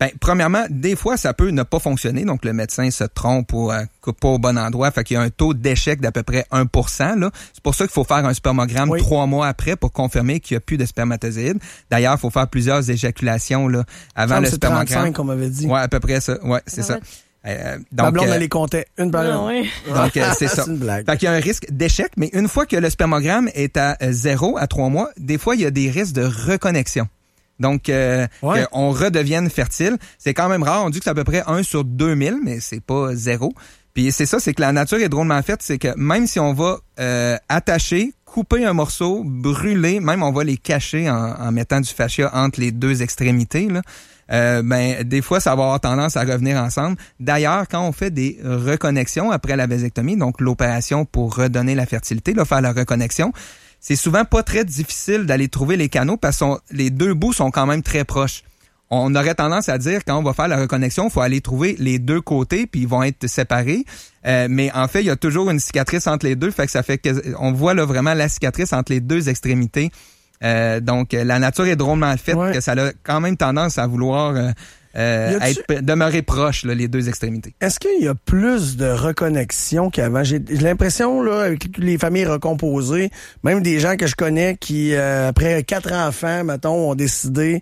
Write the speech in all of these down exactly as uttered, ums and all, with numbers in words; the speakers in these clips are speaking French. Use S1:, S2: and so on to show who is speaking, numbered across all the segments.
S1: Ben, premièrement, des fois, ça peut ne pas fonctionner. Donc, le médecin se trompe ou euh, coupe pas au bon endroit. Fait qu'il y a un taux d'échec d'à peu près un pour cent. Là. C'est pour ça qu'il faut faire un spermogramme oui. trois mois après pour confirmer qu'il n'y a plus de spermatozoïdes. D'ailleurs, il faut faire plusieurs éjaculations là, avant le spermogramme.
S2: trente-cinq, comme on avait dit.
S1: Ouais, à peu près ça. Ouais, c'est ah, ça.
S2: Euh, donc, Ma blonde, euh, elle les comptait une par une.
S1: Oui. Donc, euh, c'est ça.
S2: C'est une blague.
S1: Fait qu'il y a un risque d'échec, mais une fois que le spermogramme est à euh, zéro, à trois mois, des fois, il y a des risques de reconnexion. Donc, euh, ouais. qu'on redevienne fertile. C'est quand même rare. On dit que c'est à peu près un sur deux mille, mais c'est pas zéro. Puis c'est ça, c'est que la nature est drôlement faite. C'est que même si on va euh, attacher, couper un morceau, brûler, même on va les cacher en, en mettant du fascia entre les deux extrémités, là, euh, ben des fois, ça va avoir tendance à revenir ensemble. D'ailleurs, quand on fait des reconnexions après la vasectomie, donc l'opération pour redonner la fertilité, là, faire la reconnexion, c'est souvent pas très difficile d'aller trouver les canaux parce que les deux bouts sont quand même très proches. On aurait tendance à dire, quand on va faire la reconnexion, il faut aller trouver les deux côtés, puis ils vont être séparés. Euh, mais en fait, il y a toujours une cicatrice entre les deux, fait que ça fait que on voit là vraiment la cicatrice entre les deux extrémités. Euh, donc, la nature est drôlement faite, ouais. que ça a quand même tendance à vouloir euh, euh, être, demeurer proche, là, les deux extrémités.
S2: Est-ce qu'il y a plus de reconnexion qu'avant? J'ai, j'ai l'impression, là, avec les familles recomposées, même des gens que je connais qui, euh, après quatre enfants, mettons, ont décidé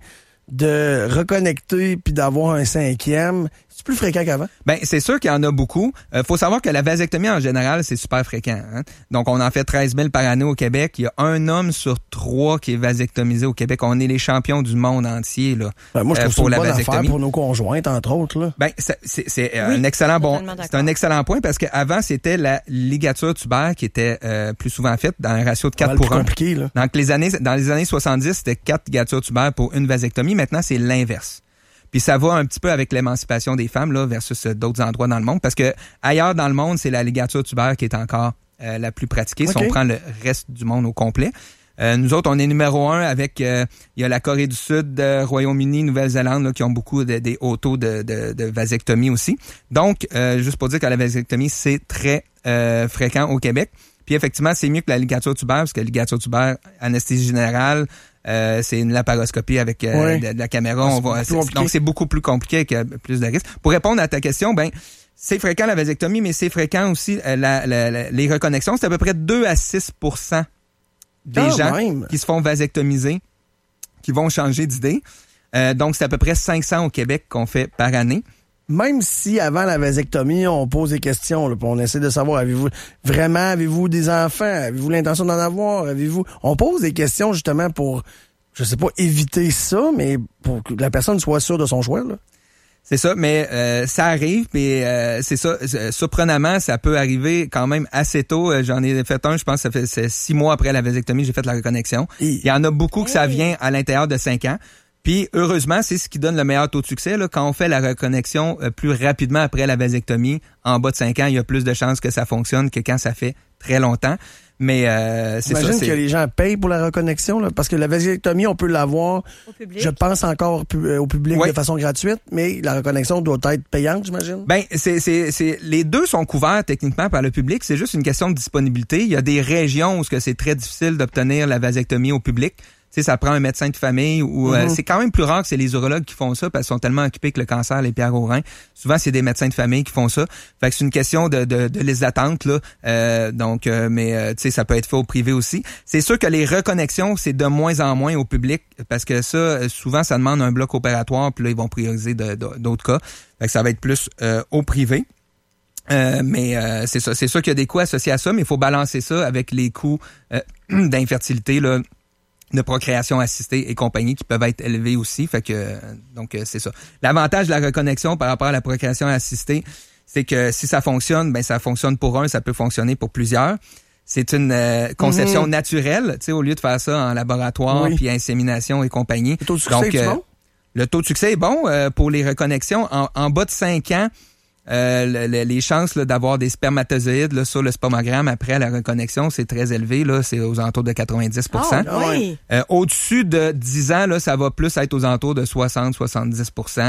S2: de reconnecter puis d'avoir un cinquième. C'est plus fréquent qu'avant?
S1: Ben c'est sûr qu'il y en a beaucoup. Euh, faut savoir que la vasectomie en général, c'est super fréquent. Hein? Donc, on en fait treize mille par année au Québec. Il y a un homme sur trois qui est vasectomisé au Québec. On est les champions du monde entier là.
S2: Ben, moi, je trouve euh, pour ça une la bonne affaire pour nos conjointes, entre autres. Là.
S1: Ben c'est, c'est, c'est oui, un excellent bon, c'est un excellent point parce qu'avant c'était la ligature tubaire qui était euh, plus souvent faite dans un ratio de quatre pour un.
S2: Compliqué, là.
S1: Donc les années, dans les années soixante-dix, c'était quatre ligatures tubaires pour une vasectomie. Maintenant, c'est l'inverse. Puis ça va un petit peu avec l'émancipation des femmes là versus d'autres endroits dans le monde parce que ailleurs dans le monde, c'est la ligature tubaire qui est encore euh, la plus pratiquée okay. si on prend le reste du monde au complet. Euh, nous autres, on est numéro un avec euh, il y a la Corée du Sud, euh, Royaume-Uni, Nouvelle-Zélande là, qui ont beaucoup de, des hauts taux de, de, de vasectomie aussi. Donc, euh, juste pour dire que la vasectomie, c'est très euh, fréquent au Québec. Puis effectivement, c'est mieux que la ligature tubaire parce que la ligature tubaire, anesthésie générale, Euh, c'est une laparoscopie avec euh, oui. de, de la caméra.
S2: Ah,
S1: on va, c'est, donc, c'est beaucoup plus compliqué avec euh, plus de risques. Pour répondre à ta question, ben c'est fréquent la vasectomie, mais c'est fréquent aussi euh, la, la, la, les reconnexions. C'est à peu près deux à six pour cent des
S2: Quand
S1: gens
S2: même.
S1: qui se font vasectomiser, qui vont changer d'idée. Euh, donc, c'est à peu près cinq cents au Québec qu'on fait par année.
S2: Même si avant la vasectomie, on pose des questions, là, puis on essaie de savoir, avez-vous vraiment, avez-vous des enfants? Avez-vous l'intention d'en avoir? Avez-vous... On pose des questions justement pour, je sais pas, éviter ça, mais pour que la personne soit sûre de son choix, là.
S1: C'est ça, mais euh, ça arrive, mais euh, c'est ça. Surprenamment, ça peut arriver quand même assez tôt. J'en ai fait un, je pense, ça fait c'est six mois après la vasectomie, j'ai fait la reconnexion. Et... Il y en a beaucoup que ça vient à l'intérieur de cinq ans. Puis, heureusement, c'est ce qui donne le meilleur taux de succès. Là, quand on fait la reconnexion euh, plus rapidement après la vasectomie, en bas de cinq ans, il y a plus de chances que ça fonctionne que quand ça fait très longtemps. Mais euh, c'est
S2: J'imagine
S1: ça. C'est...
S2: que les gens payent pour la reconnexion, là, parce que la vasectomie, on peut l'avoir, je pense, encore pu- au public oui. de façon gratuite, mais la reconnexion doit être payante, j'imagine?
S1: Ben, c'est, c'est, c'est, les deux sont couverts techniquement par le public. C'est juste une question de disponibilité. Il y a des régions où c'est très difficile d'obtenir la vasectomie au public. Tu sais, ça prend un médecin de famille ou mm-hmm. euh, c'est quand même plus rare que c'est les urologues qui font ça parce qu'ils sont tellement occupés avec le cancer, les pierres au rein. Souvent, c'est des médecins de famille qui font ça. Fait que c'est une question de, de, de liste d'attente, là. Euh, donc, euh, mais euh, tu sais, ça peut être fait au privé aussi. C'est sûr que les reconnexions, c'est de moins en moins au public parce que ça, souvent, ça demande un bloc opératoire, puis là, ils vont prioriser de, de, d'autres cas. Fait que ça va être plus euh, au privé. Euh, mais euh, c'est ça. C'est sûr qu'il y a des coûts associés à ça, mais il faut balancer ça avec les coûts euh, d'infertilité, là, de procréation assistée et compagnie qui peuvent être élevés aussi. Fait que donc c'est ça. L'avantage de la reconnexion par rapport à la procréation assistée, c'est que si ça fonctionne, ben ça fonctionne pour un, ça peut fonctionner pour plusieurs. C'est une euh, conception mm-hmm. naturelle, tu sais, au lieu de faire ça en laboratoire oui. puis insémination et compagnie.
S2: Le taux de succès donc, est euh, bon?
S1: Le taux de succès est bon euh, pour les reconnexions. En, en bas de cinq ans, Euh, le, le, les chances là, d'avoir des spermatozoïdes là, sur le spermogramme après la reconnexion, c'est très élevé. Là, c'est aux alentours de quatre-vingt-dix pour cent.
S3: Oh, oui.
S1: euh, au-dessus de dix ans, là, ça va plus être aux alentours de soixante à soixante-dix pour cent.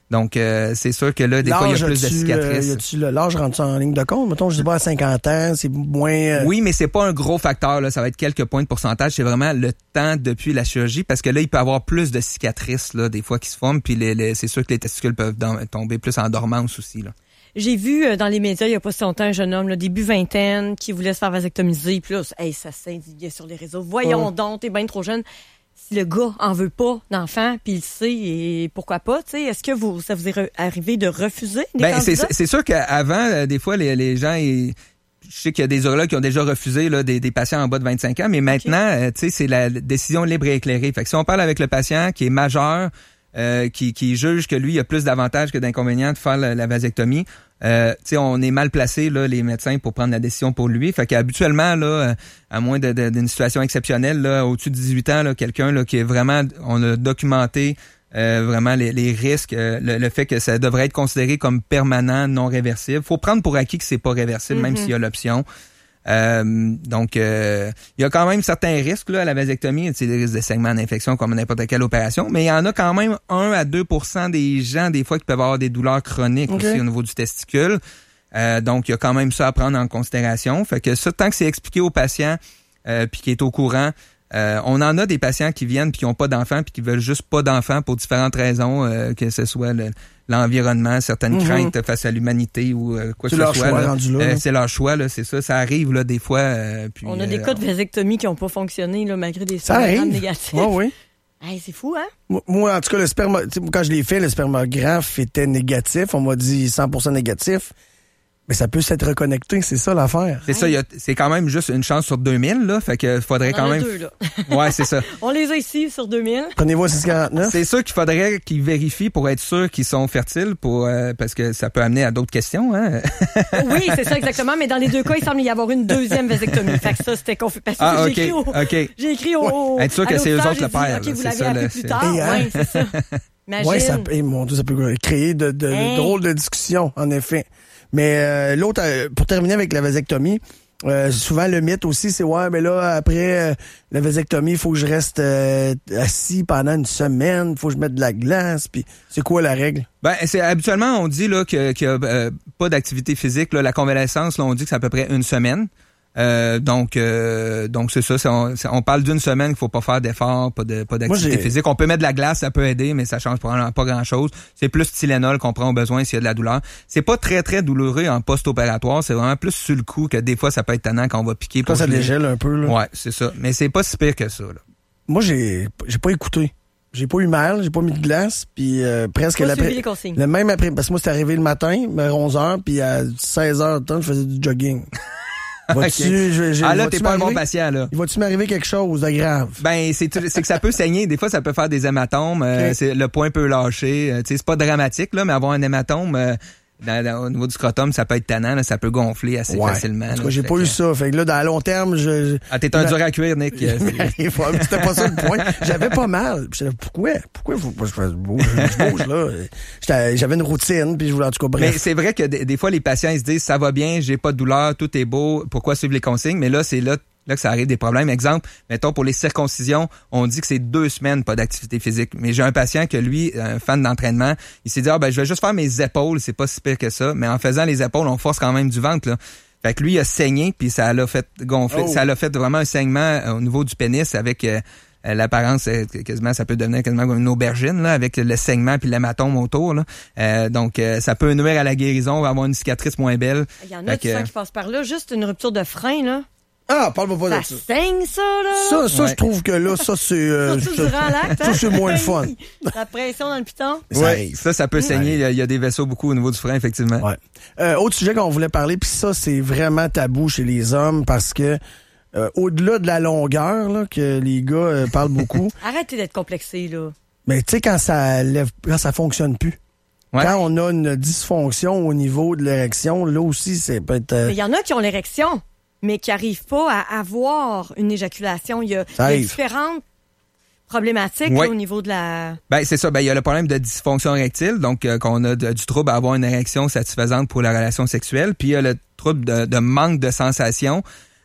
S1: Donc, euh, c'est sûr que là, des l'âge, fois, il y a plus de cicatrices.
S2: Euh, y a l'âge rentre en ligne de compte? Mettons, je sais pas, à cinquante ans, c'est moins... Euh...
S1: Oui, mais c'est pas un gros facteur, là. Ça va être quelques points de pourcentage. C'est vraiment le temps depuis la chirurgie, parce que là, il peut y avoir plus de cicatrices, là, des fois, qui se forment, puis les, les, c'est sûr que les testicules peuvent dans, tomber plus en dormance aussi, là.
S3: J'ai vu euh, dans les médias, il y a pas si longtemps, un jeune homme, là, début vingtaine, qui voulait se faire vasectomiser, puis là, hey, ça s'indignait sur les réseaux. Voyons oh. donc, t'es bien trop jeune. Si le gars en veut pas d'enfant, puis il le sait, et pourquoi pas, tu sais, est-ce que vous, ça vous est re- arrivé de refuser des
S1: ben,
S3: candidats?
S1: C'est, c'est sûr qu'avant, euh, des fois, les, les gens, ils, je sais qu'il y a des urologues qui ont déjà refusé là, des, des patients en bas de vingt-cinq ans, mais maintenant, okay. euh, tu sais, c'est la décision libre et éclairée. Fait que si on parle avec le patient qui est majeur, euh, qui, qui juge que lui, il a plus d'avantages que d'inconvénients de faire la, la vasectomie, Euh, tu sais, on est mal placé là, les médecins, pour prendre la décision pour lui. Fait qu'habituellement, là, à moins de, de, d'une situation exceptionnelle, là, au-dessus de dix-huit ans, là, quelqu'un là, qui est vraiment, on a documenté euh, vraiment les, les risques, euh, le, le fait que ça devrait être considéré comme permanent, non réversible. Faut prendre pour acquis que c'est pas réversible, mm-hmm. même s'il y a l'option. Euh, donc, euh, il y a quand même certains risques là, à la vasectomie, c'est des risques de saignement, d'infection comme n'importe quelle opération, mais il y en a quand même un à deux pour cent des gens, des fois, qui peuvent avoir des douleurs chroniques okay. aussi au niveau du testicule. Euh, donc, il y a quand même ça à prendre en considération. Fait que ça, tant que c'est expliqué au patient euh, puis qu'il est au courant, euh, on en a des patients qui viennent puis qui n'ont pas d'enfants puis qui veulent juste pas d'enfants pour différentes raisons, euh, que ce soit le, l'environnement, certaines mm-hmm. craintes face à l'humanité ou euh, quoi
S2: c'est
S1: que ce
S2: leur
S1: soit.
S2: Choix,
S1: là.
S2: Rendu là,
S1: euh, c'est leur choix, là, c'est ça. Ça arrive là des fois. Euh, puis,
S3: on a des
S1: euh,
S3: cas de vasectomie qui n'ont pas fonctionné là, malgré des
S2: spermogrammes
S3: négatifs.
S2: Oh, oui.
S3: Hey, c'est fou, hein?
S2: Moi, moi, en tout cas, le sperma, quand je l'ai fait, le spermographe était négatif. On m'a dit cent pour cent négatif. Mais ça peut s'être reconnecté, c'est ça l'affaire.
S1: C'est ça, y a, c'est quand même juste une chance sur deux mille, là. Fait que faudrait
S3: on
S1: quand
S3: en
S1: même.
S3: A deux, là.
S1: Ouais, c'est ça.
S3: On les a ici sur deux mille.
S2: Prenez-vous à six cent quarante-neuf.
S1: C'est sûr qu'il faudrait qu'ils vérifient pour être sûr qu'ils sont fertiles, pour euh, parce que ça peut amener à d'autres questions, hein.
S3: Oui, c'est ça exactement. Mais dans les deux cas, il semble y avoir une deuxième vasectomie. Fait que ça, c'était confus. Parce que
S1: ah,
S3: j'ai
S1: okay,
S3: écrit au.
S1: Okay.
S3: J'ai écrit au.
S1: Ouais. Être sûr que c'est eux autres le père.
S3: OK, vous l'avez
S1: ça,
S3: appris
S1: là,
S3: plus
S1: c'est...
S3: tard.
S2: Hein?
S3: Oui, c'est ça. Imagine.
S2: Ouais, ça, et mon Dieu, ça peut créer de, de,
S3: hey.
S2: de drôles de discussions, en effet. Mais euh, l'autre, euh, pour terminer avec la vasectomie, euh, souvent le mythe aussi, c'est ouais, mais là, après euh, la vasectomie, il faut que je reste euh, assis pendant une semaine, il faut que je mette de la glace, puis c'est quoi la règle?
S1: Ben, c'est habituellement, on dit là que, qu'il y a euh, pas d'activité physique. Là, la convalescence, là, on dit que c'est à peu près une semaine. Euh, donc, euh, donc c'est ça. C'est, on, c'est, on parle d'une semaine qu'il faut pas faire d'efforts, pas de, pas d'activité
S2: Moi,
S1: physique. On peut mettre de la glace, ça peut aider, mais ça change probablement pas grand-chose. C'est plus Tylenol qu'on prend au besoin s'il y a de la douleur. C'est pas très très douloureux en post-opératoire. C'est vraiment plus sur le coup que des fois ça peut être tannant quand on va piquer.
S2: Quand ça dégèle un peu là.
S1: Ouais, c'est ça. Mais c'est pas si pire que ça. Là.
S2: Moi, j'ai, j'ai pas écouté. J'ai pas eu mal, j'ai pas mis de glace, puis euh, presque l'après, le même après, parce que moi c'était arrivé le matin, vers onze heures, puis à seize heures de temps, je faisais du jogging.
S1: Okay. Je, je, ah là, t'es pas un bon patient, là.
S2: Il va-tu m'arriver quelque chose de grave?
S1: Ben, c'est, c'est que ça peut saigner. Des fois, ça peut faire des hématomes. Okay. Euh, c'est, le point peut lâcher. Euh, tu sais, c'est pas dramatique, là, mais avoir un hématome euh, dans, dans, au niveau du scrotum, ça peut être tannant. Là, ça peut gonfler assez
S2: ouais.
S1: facilement.
S2: En tout cas, j'ai pas que... eu ça. Fait que là, dans à long terme, je...
S1: Ah, t'es un dur à cuire, Nick.
S2: C'était pas ça le point. J'avais pas mal. Puis pourquoi? Pourquoi il faut pas que je bouge, je bouge, là? J'étais, j'avais une routine, puis je voulais en tout cas, bref.
S1: Mais c'est vrai que des, des fois, les patients, ils se disent, ça va bien, j'ai pas de douleur, tout est beau, pourquoi suivre les consignes? Mais là, c'est là, là que ça arrive des problèmes. Exemple, mettons, pour les circoncisions, on dit que c'est deux semaines pas d'activité physique. Mais j'ai un patient que lui, un fan d'entraînement, il s'est dit, ah, ben, je vais juste faire mes épaules, c'est pas si pire que ça. Mais en faisant les épaules, on force quand même du ventre, là. Fait que lui, il a saigné, puis ça l'a fait gonfler. Oh. Ça l'a fait vraiment un saignement euh, au niveau du pénis avec euh, l'apparence, euh, quasiment, ça peut devenir quasiment comme une aubergine, là, avec le saignement puis l'hématome autour, là. Euh, donc, euh, ça peut nuire à la guérison, on va avoir une cicatrice moins belle.
S3: Il y en a fait qui, que, qui passent par là, juste une rupture de frein, là.
S2: Ah, parle-moi pas
S3: ça
S2: de ça.
S3: Ça saigne, ça, là.
S2: Ça, ça, ouais. Je trouve que là, ça, c'est... Euh,
S3: ça, durant l'acte, hein?
S2: Ça, c'est moins le fun.
S3: La pression dans le piton.
S1: Oui, ça, ça peut saigner. Il y, a, il y a des vaisseaux beaucoup au niveau du frein, effectivement.
S2: Ouais. Euh, autre sujet qu'on voulait parler, puis ça, c'est vraiment tabou chez les hommes parce que euh, au-delà de la longueur, là, que les gars euh, parlent beaucoup...
S3: Arrêtez d'être complexé, là.
S2: Mais tu sais, quand ça lève, quand ça fonctionne plus. Ouais. Quand on a une dysfonction au niveau de l'érection, là aussi, c'est peut-être... Euh...
S3: Mais il y en a qui ont l'érection, mais qui n'arrivent pas à avoir une éjaculation. Il y a, il y a différentes problématiques
S1: ouais.
S3: là, au niveau de la...
S1: Ben c'est ça. Ben il y a le problème de dysfonction érectile, donc euh, qu'on a de, du trouble à avoir une érection satisfaisante pour la relation sexuelle. Puis il y a le trouble de, de manque de sensation.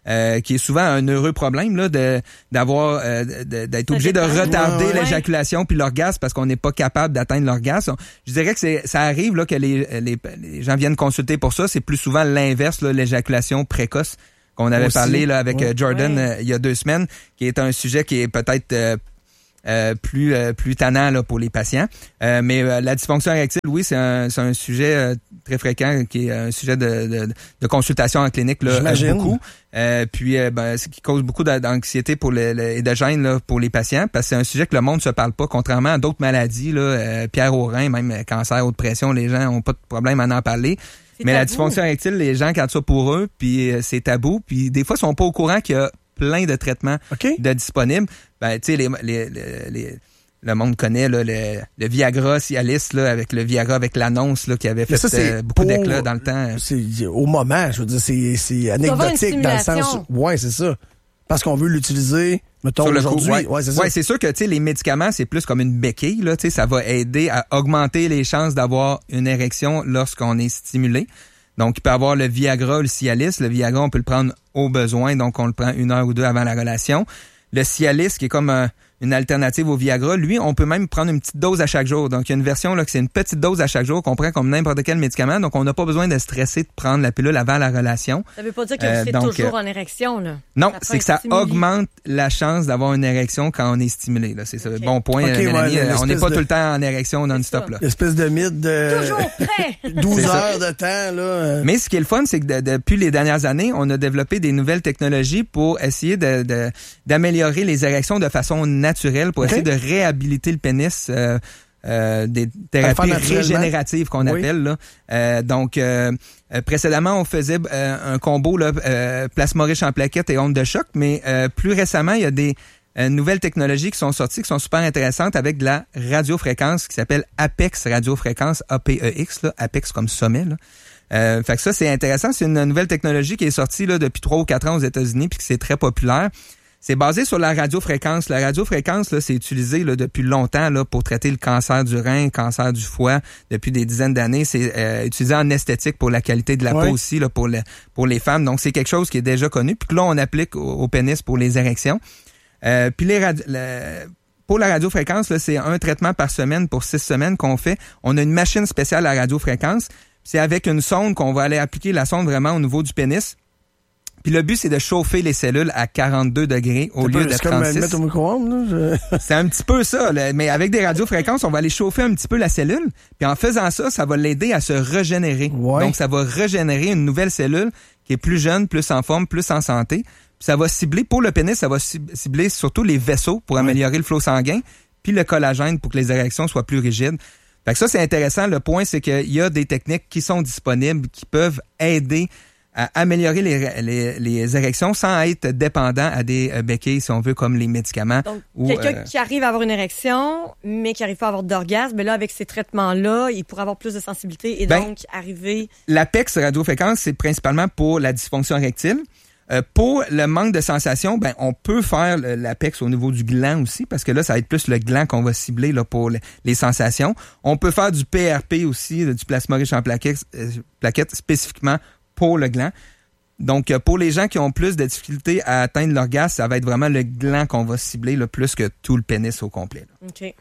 S1: euh, qui est souvent un heureux problème là, de d'avoir euh, de, d'être ça obligé dépend. de retarder ouais, ouais. l'éjaculation puis l'orgasme parce qu'on n'est pas capable d'atteindre l'orgasme. Je dirais que c'est ça arrive là que les, les les gens viennent consulter pour ça. C'est plus souvent l'inverse, là, l'éjaculation précoce qu'on avait Aussi. parlé là avec ouais. Jordan ouais. euh, il y a deux semaines, qui est un sujet qui est peut-être euh, Euh, plus euh, plus tannant là pour les patients. Euh, mais euh, la dysfonction érectile, oui, c'est un c'est un sujet euh, très fréquent, qui est un sujet de de, de consultation en clinique là,
S2: J'imagine.
S1: beaucoup. Euh, puis euh, ben, ce qui cause beaucoup d'anxiété pour le, le et de gêne là pour les patients, parce que c'est un sujet que le monde se parle pas, contrairement à d'autres maladies là, euh, pierre au rein, même cancer, haute pression, les gens ont pas de problème à en parler. C'est mais tabou. La dysfonction érectile, les gens gardent ça pour eux, puis euh, c'est tabou, puis des fois ils sont pas au courant qu'il y a plein de traitements okay. de disponibles. Ben, tu sais, les, les, les, les, le monde connaît là, le, le Viagra Cialis, là, avec le Viagra, avec l'annonce là, qui avait fait ça, euh, beaucoup d'éclat dans le temps.
S2: C'est au moment, je veux dire, c'est, c'est anecdotique dans le sens... Ouais, c'est ça. Parce qu'on veut l'utiliser, mettons, aujourd'hui.
S1: Ouais,
S2: ouais, c'est,
S1: ouais, c'est sûr que, tu sais, les médicaments, c'est plus comme une béquille, là, tu sais, ça va aider à augmenter les chances d'avoir une érection lorsqu'on est stimulé. Donc, il peut avoir le Viagra ou le Cialis. Le Viagra, on peut le prendre au besoin, donc on le prend une heure ou deux avant la relation. Le Cialis, qui est comme un, une alternative au Viagra, lui, on peut même prendre une petite dose à chaque jour. Donc, il y a une version là que c'est une petite dose à chaque jour qu'on prend comme n'importe quel médicament. Donc, on n'a pas besoin de stresser de prendre la pilule avant la relation.
S3: Ça veut pas dire que euh, vous êtes donc, toujours en érection, là.
S1: Non, ça c'est que ça stimulé. augmente la chance d'avoir une érection quand on est stimulé. Là. C'est ça. Okay. Bon point, okay, Mélanie. Ouais, on n'est pas de... tout le temps en érection non-stop. Là.
S2: L'espèce de mythe de...
S3: Toujours prêt!
S2: douze heures de temps, là.
S1: Mais ce qui est le fun, c'est que de, depuis les dernières années, on a développé des nouvelles technologies pour essayer de, de, d'améliorer les érections de façon naturelle, pour okay. essayer de réhabiliter le pénis, euh, euh, des thérapies régénératives qu'on oui. appelle. Là. Euh, donc, euh, précédemment, on faisait euh, un combo là, euh, plasma riche en plaquettes et ondes de choc, mais euh, plus récemment, il y a des euh, nouvelles technologies qui sont sorties, qui sont super intéressantes, avec de la radiofréquence qui s'appelle Apex radiofréquence, A P E X, là, Apex comme sommet. Là. Euh, fait que ça, c'est intéressant. C'est une nouvelle technologie qui est sortie là, depuis trois ou quatre ans aux États-Unis, puis que c'est très populaire. C'est basé sur la radiofréquence. La radiofréquence, là, c'est utilisé là, depuis longtemps là, pour traiter le cancer du rein, le cancer du foie. Depuis des dizaines d'années, c'est euh, utilisé en esthétique pour la qualité de la ouais. peau aussi, là, pour, le, pour les femmes. Donc, c'est quelque chose qui est déjà connu. Puis là, on applique au, au pénis pour les érections. Euh, puis les radi- le, pour la radiofréquence, là, c'est un traitement par semaine pour six semaines qu'on fait. On a une machine spéciale à radiofréquence. C'est avec une sonde qu'on va aller appliquer la sonde vraiment au niveau du pénis. Puis le but, c'est de chauffer les cellules à quarante-deux degrés au c'est lieu pas, de trente-six.
S2: C'est comme mettre au micro-ondes, là. Je...
S1: C'est un petit peu ça, là. Mais avec des radiofréquences, on va aller chauffer un petit peu la cellule. Puis en faisant ça, ça va l'aider à se régénérer. Ouais. Donc, ça va régénérer une nouvelle cellule qui est plus jeune, plus en forme, plus en santé. Puis ça va cibler, pour le pénis, ça va cibler surtout les vaisseaux pour ouais. améliorer le flot sanguin, puis le collagène pour que les érections soient plus rigides. Fait que ça, c'est intéressant. Le point, c'est qu'il y a des techniques qui sont disponibles, qui peuvent aider à améliorer les, les, les érections sans être dépendant à des euh, béquilles, si on veut, comme les médicaments.
S3: Donc,
S1: ou,
S3: quelqu'un
S1: euh,
S3: qui arrive à avoir une érection, mais qui n'arrive pas à avoir d'orgasme, mais là, avec ces traitements-là, il pourrait avoir plus de sensibilité et ben, donc arriver...
S1: L'Apex radiofréquence, c'est principalement pour la dysfonction érectile. Euh, pour le manque de sensation, ben on peut faire le, l'Apex au niveau du gland aussi, parce que là, ça va être plus le gland qu'on va cibler là, pour le, les sensations. On peut faire du P R P aussi, du plasma riche en plaquettes, euh, plaquettes spécifiquement pour le gland. Donc, pour les gens qui ont plus de difficultés à atteindre l'orgasme, ça va être vraiment le gland qu'on va cibler là, plus que tout le pénis au complet. Là.
S3: OK.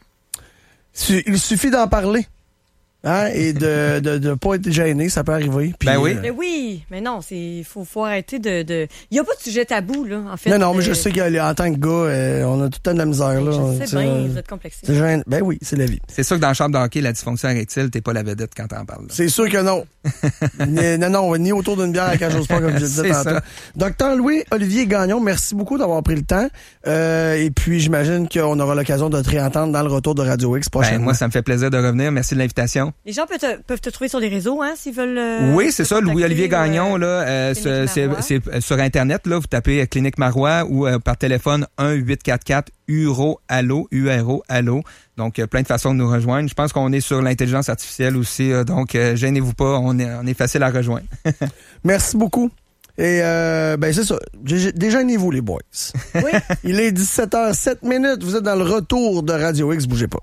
S2: Il suffit d'en parler. Hein, et de de de pas être gêné, ça peut arriver. Puis,
S1: ben oui.
S2: Euh...
S3: Mais oui, mais non, c'est faut faut arrêter de de. Il y a pas de sujet tabou là, en fait.
S2: Non non, mais
S3: euh...
S2: je sais qu'en tant que gars, euh, on a tout le temps de la misère là.
S3: Je sais bien, euh... vous êtes complexé.
S2: C'est gêne... Ben oui, c'est la vie.
S1: C'est sûr que dans la chambre de hockey, la dysfonction érectile, t'es pas la vedette quand t'en parles. Là.
S2: C'est sûr que non. ni, non non, ni autour d'une bière à cage au sport comme je disais tantôt. Docteur Louis Olivier Gagnon, merci beaucoup d'avoir pris le temps. Euh, et puis j'imagine qu'on aura l'occasion de te réentendre dans le retour de Radio X prochainement.
S1: Ben, moi, ça me fait plaisir de revenir. Merci de l'invitation.
S3: Les gens peuvent te, peuvent te trouver sur les réseaux, hein, s'ils veulent. Euh,
S1: oui, c'est ça, Louis-Olivier Gagnon, euh, là, euh, c'est, c'est, c'est sur Internet, là, vous tapez Clinique Marois ou euh, par téléphone un huit quatre quatre U R O Allo, U R O Allo. Donc, euh, plein de façons de nous rejoindre. Je pense qu'on est sur l'intelligence artificielle aussi, euh, donc euh, gênez-vous pas, on est, on est facile à rejoindre.
S2: Merci beaucoup. Et euh, ben c'est ça. Déjeunez-vous les boys. Oui. Il est dix-sept heures sept minutes. Vous êtes dans le retour de Radio X. Bougez pas.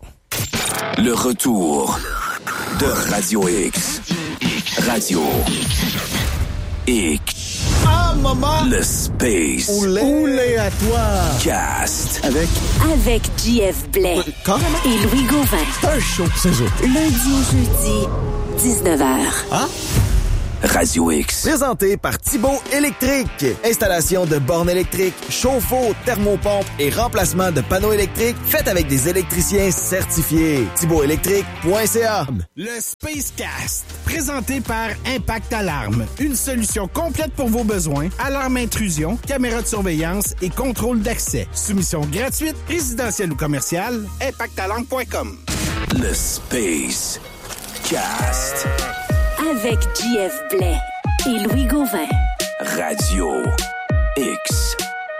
S4: Le retour de Radio X. Radio X.
S5: toi, maman.
S4: Le Space.
S5: Oulé. Oulé à toi.
S4: Cast. Avec.
S6: Avec J F Blais.
S5: Carrément.
S6: Et Louis Gauvin.
S5: C'est un show, c'est ça.
S6: Lundi au jeudi, dix-neuf heures.
S5: Hein?
S4: Radio X.
S7: Présenté par Thibaut Électrique. Installation de bornes électriques, chauffe-eau, thermopompe et remplacement de panneaux électriques faites avec des électriciens certifiés. thibaut électrique point c a.
S5: Le Spacecast. Présenté par Impact Alarme. Une solution complète pour vos besoins. Alarme intrusion, caméra de surveillance et contrôle d'accès. Soumission gratuite, résidentielle ou commerciale. impact alarme point com.
S4: Le Space Cast.
S6: Avec J F Blais et Louis Gauvin.
S4: Radio X.